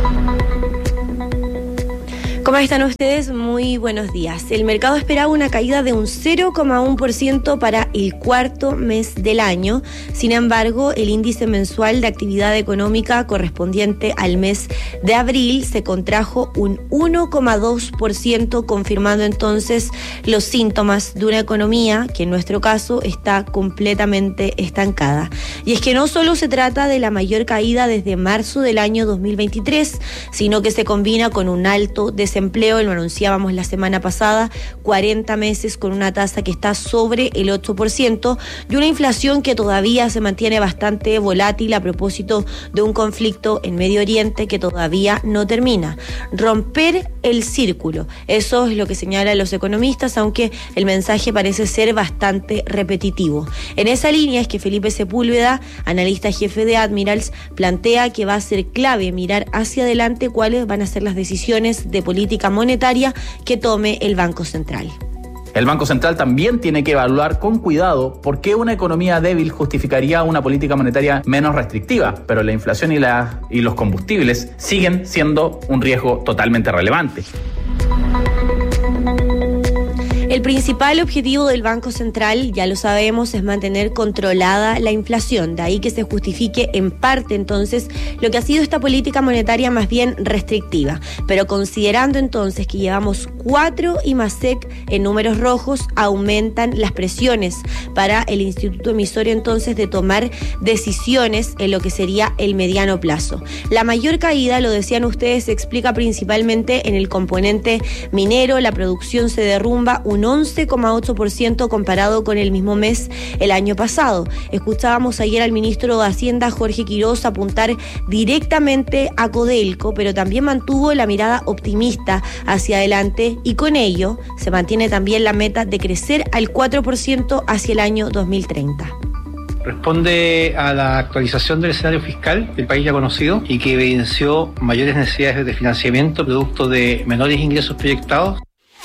[SPEAKER 3] ¿Cómo están ustedes? Muy buenos días. El mercado esperaba una caída de un cero coma uno por ciento para el cuarto mes del año. Sin embargo, el índice mensual de actividad económica correspondiente al mes de abril se contrajo un uno coma dos por ciento, confirmando entonces los síntomas de una economía que en nuestro caso está completamente estancada. Y es que no solo se trata de la mayor caída desde marzo del año dos mil veintitrés, sino que se combina con un alto desempleo. Empleo, lo anunciábamos la semana pasada, cuarenta meses con una tasa que está sobre el ocho por ciento y una inflación que todavía se mantiene bastante volátil a propósito de un conflicto en Medio Oriente que todavía no termina. Romper el círculo, eso es lo que señalan los economistas, aunque el mensaje parece ser bastante repetitivo. En esa línea es que Felipe Sepúlveda, analista jefe de Admirals, plantea que va a ser clave mirar hacia adelante cuáles van a ser las decisiones de política monetaria que tome el Banco Central.
[SPEAKER 4] El Banco Central también tiene que evaluar con cuidado por qué una economía débil justificaría una política monetaria menos restrictiva, pero la inflación y, la, y los combustibles siguen siendo un riesgo totalmente relevante.
[SPEAKER 3] El principal objetivo del Banco Central, ya lo sabemos, es mantener controlada la inflación. De ahí que se justifique en parte entonces lo que ha sido esta política monetaria más bien restrictiva. Pero considerando entonces que llevamos cuatro IMASEC en números rojos, aumentan las presiones para el Instituto Emisorio entonces de tomar decisiones en lo que sería el mediano plazo. La mayor caída, lo decían ustedes, se explica principalmente en el componente minero. La producción se derrumba un once coma ocho por ciento comparado con el mismo mes el año pasado. Escuchábamos ayer al ministro de Hacienda, Jorge Quiroz, apuntar directamente a Codelco, pero también mantuvo la mirada optimista hacia adelante y con ello se mantiene también la meta de crecer al cuatro por ciento hacia el año dos mil treinta.
[SPEAKER 5] Responde a la actualización del escenario fiscal que el país ya ha conocido y que evidenció mayores necesidades de financiamiento producto de menores ingresos proyectados.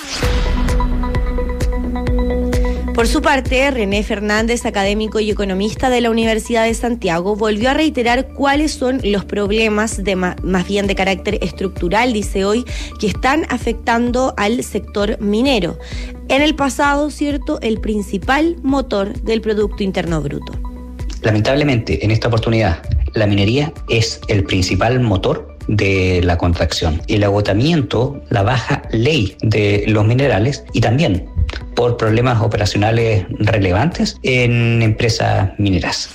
[SPEAKER 3] Por su parte, René Fernández, académico y economista de la Universidad de Santiago, volvió a reiterar cuáles son los problemas de ma- más bien de carácter estructural, dice hoy, que están afectando al sector minero. En el pasado, cierto, el principal motor del Producto Interno Bruto.
[SPEAKER 6] Lamentablemente, en esta oportunidad, la minería es el principal motor de la contracción. El agotamiento, la baja ley de los minerales y también por problemas operacionales relevantes en empresas mineras.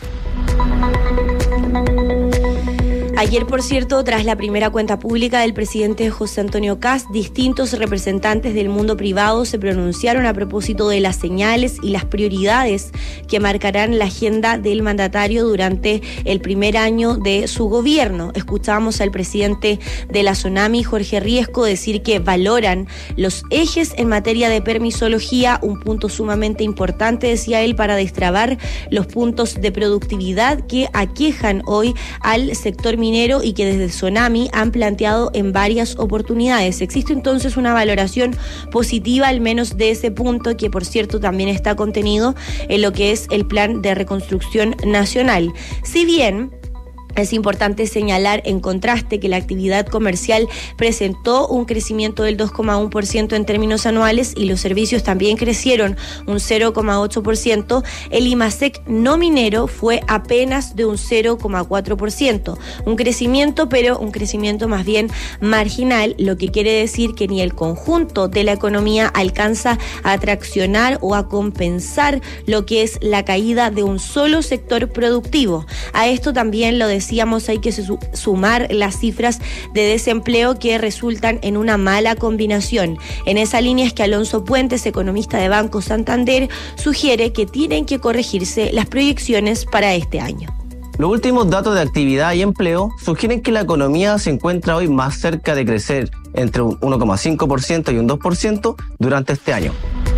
[SPEAKER 3] Ayer, por cierto, tras la primera cuenta pública del presidente José Antonio Kast, distintos representantes del mundo privado se pronunciaron a propósito de las señales y las prioridades que marcarán la agenda del mandatario durante el primer año de su gobierno. Escuchamos al presidente de la Sonami, Jorge Riesco, decir que valoran los ejes en materia de permisología, un punto sumamente importante, decía él, para destrabar los puntos de productividad que aquejan hoy al sector minero y que desde Sonami han planteado en varias oportunidades. Existe entonces una valoración positiva al menos de ese punto, que por cierto también está contenido en lo que es el Plan de Reconstrucción Nacional. Si bien es importante señalar en contraste que la actividad comercial presentó un crecimiento del dos coma uno por ciento en términos anuales y los servicios también crecieron un cero coma ocho por ciento, el IMASEC no minero fue apenas de un cero coma cuatro por ciento. Un crecimiento, pero un crecimiento más bien marginal, lo que quiere decir que ni el conjunto de la economía alcanza a traccionar o a compensar lo que es la caída de un solo sector productivo. A esto también lo decía decíamos, hay que su- sumar las cifras de desempleo que resultan en una mala combinación. En esa línea es que Alonso Puentes, economista de Banco Santander, sugiere que tienen que corregirse las proyecciones para este año.
[SPEAKER 7] Los últimos datos de actividad y empleo sugieren que la economía se encuentra hoy más cerca de crecer entre un uno coma cinco por ciento y un dos por ciento durante este año.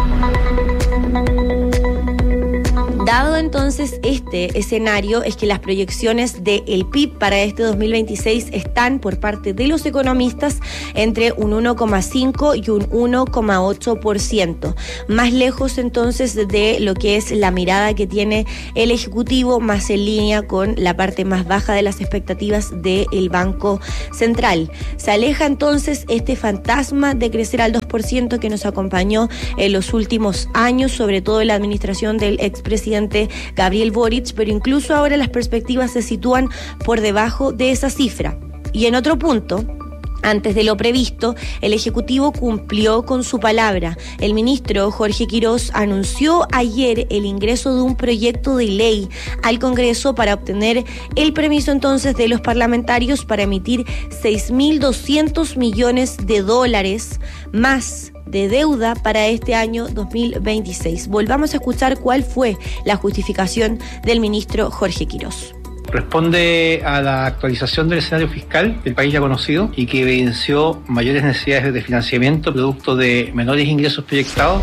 [SPEAKER 3] Dado entonces este escenario, es que las proyecciones del P I B para este dos mil veintiséis están por parte de los economistas entre un uno coma cinco y un uno coma ocho por ciento. Más lejos entonces de lo que es la mirada que tiene el Ejecutivo, más en línea con la parte más baja de las expectativas del Banco Central. Se aleja entonces este fantasma de crecer al dos por ciento que nos acompañó en los últimos años, sobre todo en la administración del expresidente Gabriel Boric, pero incluso ahora las perspectivas se sitúan por debajo de esa cifra. Y en otro punto, antes de lo previsto, el Ejecutivo cumplió con su palabra. El ministro Jorge Quirós anunció ayer el ingreso de un proyecto de ley al Congreso para obtener el permiso entonces de los parlamentarios para emitir seis mil doscientos millones de dólares más de deuda para este año dos mil veintiséis. Volvamos a escuchar cuál fue la justificación del ministro Jorge Quirós.
[SPEAKER 5] Responde a la actualización del escenario fiscal del país ya conocido y que evidenció mayores necesidades de financiamiento producto de menores ingresos proyectados.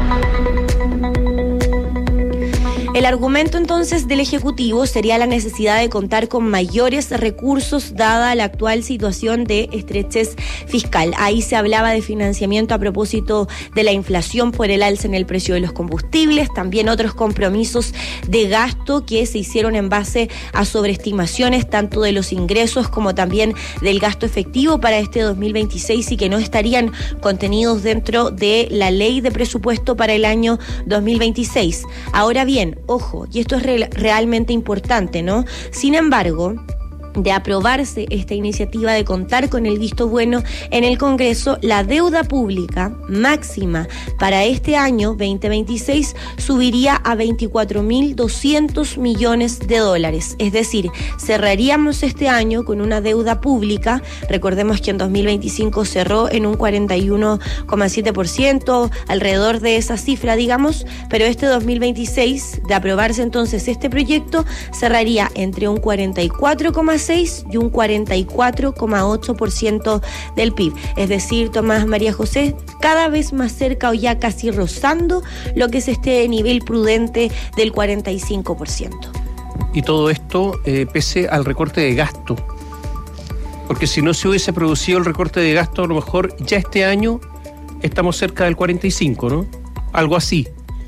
[SPEAKER 3] El argumento entonces del Ejecutivo sería la necesidad de contar con mayores recursos dada la actual situación de estrechez fiscal. Ahí se hablaba de financiamiento a propósito de la inflación por el alza en el precio de los combustibles, también otros compromisos de gasto que se hicieron en base a sobreestimaciones tanto de los ingresos como también del gasto efectivo para este dos mil veintiséis y que no estarían contenidos dentro de la ley de presupuesto para el año dos mil veintiséis. Ahora bien, ojo, y esto es re- realmente importante, ¿no? Sin embargo, de aprobarse esta iniciativa de contar con el visto bueno en el Congreso, la deuda pública máxima para este año veinte veintiséis subiría a veinticuatro mil doscientos millones de dólares. Es decir, cerraríamos este año con una deuda pública, recordemos que en dos mil veinticinco cerró en un cuarenta y uno coma siete por ciento, alrededor de esa cifra, digamos, pero este dos mil veintiséis, de aprobarse entonces este proyecto, cerraría entre un cuarenta y cuatro coma seis y un cuarenta y cuatro coma ocho por ciento del P I B. Es decir, Tomás María José, cada vez más cerca o ya casi rozando lo que es este nivel prudente del cuarenta y cinco por ciento.
[SPEAKER 1] Y todo esto eh, pese al recorte de gasto. Porque si no se hubiese producido el recorte de gasto, a lo mejor ya este año estamos cerca del cuarenta y cinco, ¿no? Algo así.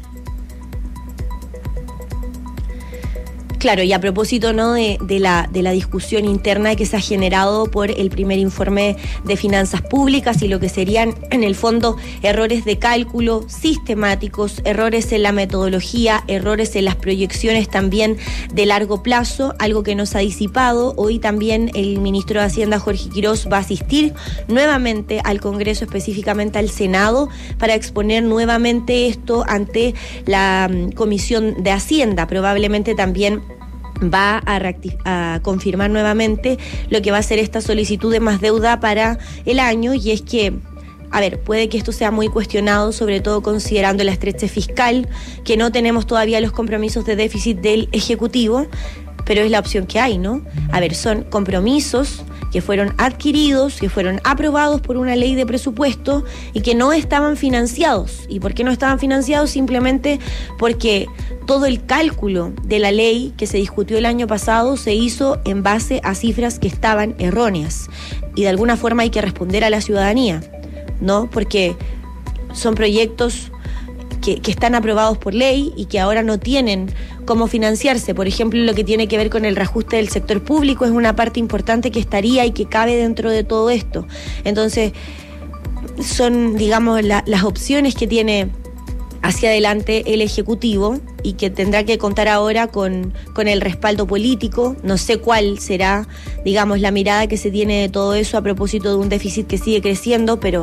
[SPEAKER 3] Claro, y a propósito, ¿no?, de, de, la, de la discusión interna que se ha generado por el primer informe de finanzas públicas y lo que serían, en el fondo, errores de cálculo sistemáticos, errores en la metodología, errores en las proyecciones también de largo plazo, algo que no se ha disipado. Hoy también el ministro de Hacienda, Jorge Quirós, va a asistir nuevamente al Congreso, específicamente al Senado, para exponer nuevamente esto ante la um, Comisión de Hacienda. Probablemente también va a, reactiv- a confirmar nuevamente lo que va a ser esta solicitud de más deuda para el año, y es que, a ver, puede que esto sea muy cuestionado, sobre todo considerando la estrechez fiscal, que no tenemos todavía los compromisos de déficit del Ejecutivo, pero es la opción que hay, ¿no? A ver, son compromisos que fueron adquiridos, que fueron aprobados por una ley de presupuesto y que no estaban financiados. ¿Y por qué no estaban financiados? Simplemente porque todo el cálculo de la ley que se discutió el año pasado se hizo en base a cifras que estaban erróneas. Y de alguna forma hay que responder a la ciudadanía, ¿no? Porque son proyectos que, que están aprobados por ley y que ahora no tienen cómo financiarse. Por ejemplo, lo que tiene que ver con el reajuste del sector público es una parte importante que estaría y que cabe dentro de todo esto. Entonces, son, digamos, la, las opciones que tiene hacia adelante el Ejecutivo y que tendrá que contar ahora con, con el respaldo político. No sé cuál será, digamos, la mirada que se tiene de todo eso a propósito de un déficit que sigue creciendo, pero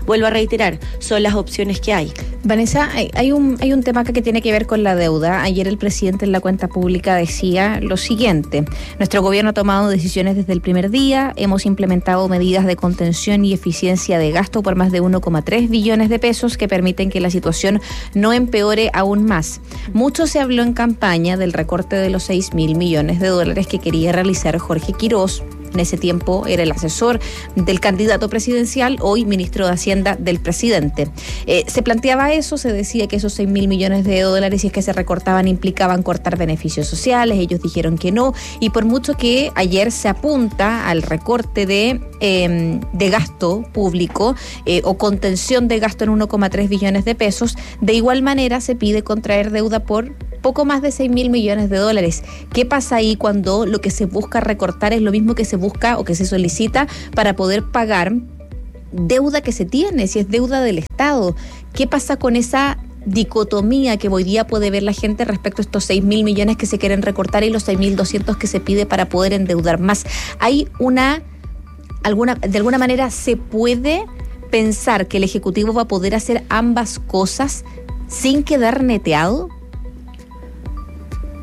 [SPEAKER 3] vuelvo a reiterar, son las opciones que hay.
[SPEAKER 2] Vanessa, hay un, hay un tema acá que tiene que ver con la deuda. Ayer el presidente en la cuenta pública decía lo siguiente: nuestro gobierno ha tomado decisiones desde el primer día, hemos implementado medidas de contención y eficiencia de gasto por más de uno coma tres billones de pesos que permiten que la situación no empeore aún más. Mucho se habló en campaña del recorte de los seis mil millones de dólares que quería realizar Jorge Quirós. En ese tiempo era el asesor del candidato presidencial, hoy ministro de Hacienda del presidente. Eh, se planteaba eso, se decía que esos seis mil millones de dólares, si es que se recortaban, implicaban cortar beneficios sociales. Ellos dijeron que no, y por mucho que ayer se apunta al recorte de, eh, de gasto público eh, o contención de gasto en uno coma tres billones de pesos, de igual manera se pide contraer deuda por poco más de seis mil millones de dólares. ¿Qué pasa ahí cuando lo que se busca recortar es lo mismo que se busca o que se solicita para poder pagar deuda que se tiene, si es deuda del Estado? ¿Qué pasa con esa dicotomía que hoy día puede ver la gente respecto a estos seis mil millones que se quieren recortar y los seis mil doscientos que se pide para poder endeudar más? Hay una, alguna, de alguna manera se puede pensar que el Ejecutivo va a poder hacer ambas cosas sin quedar neteado.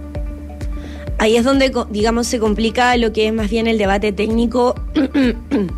[SPEAKER 3] Ahí es donde, digamos, se complica lo que es más bien el debate técnico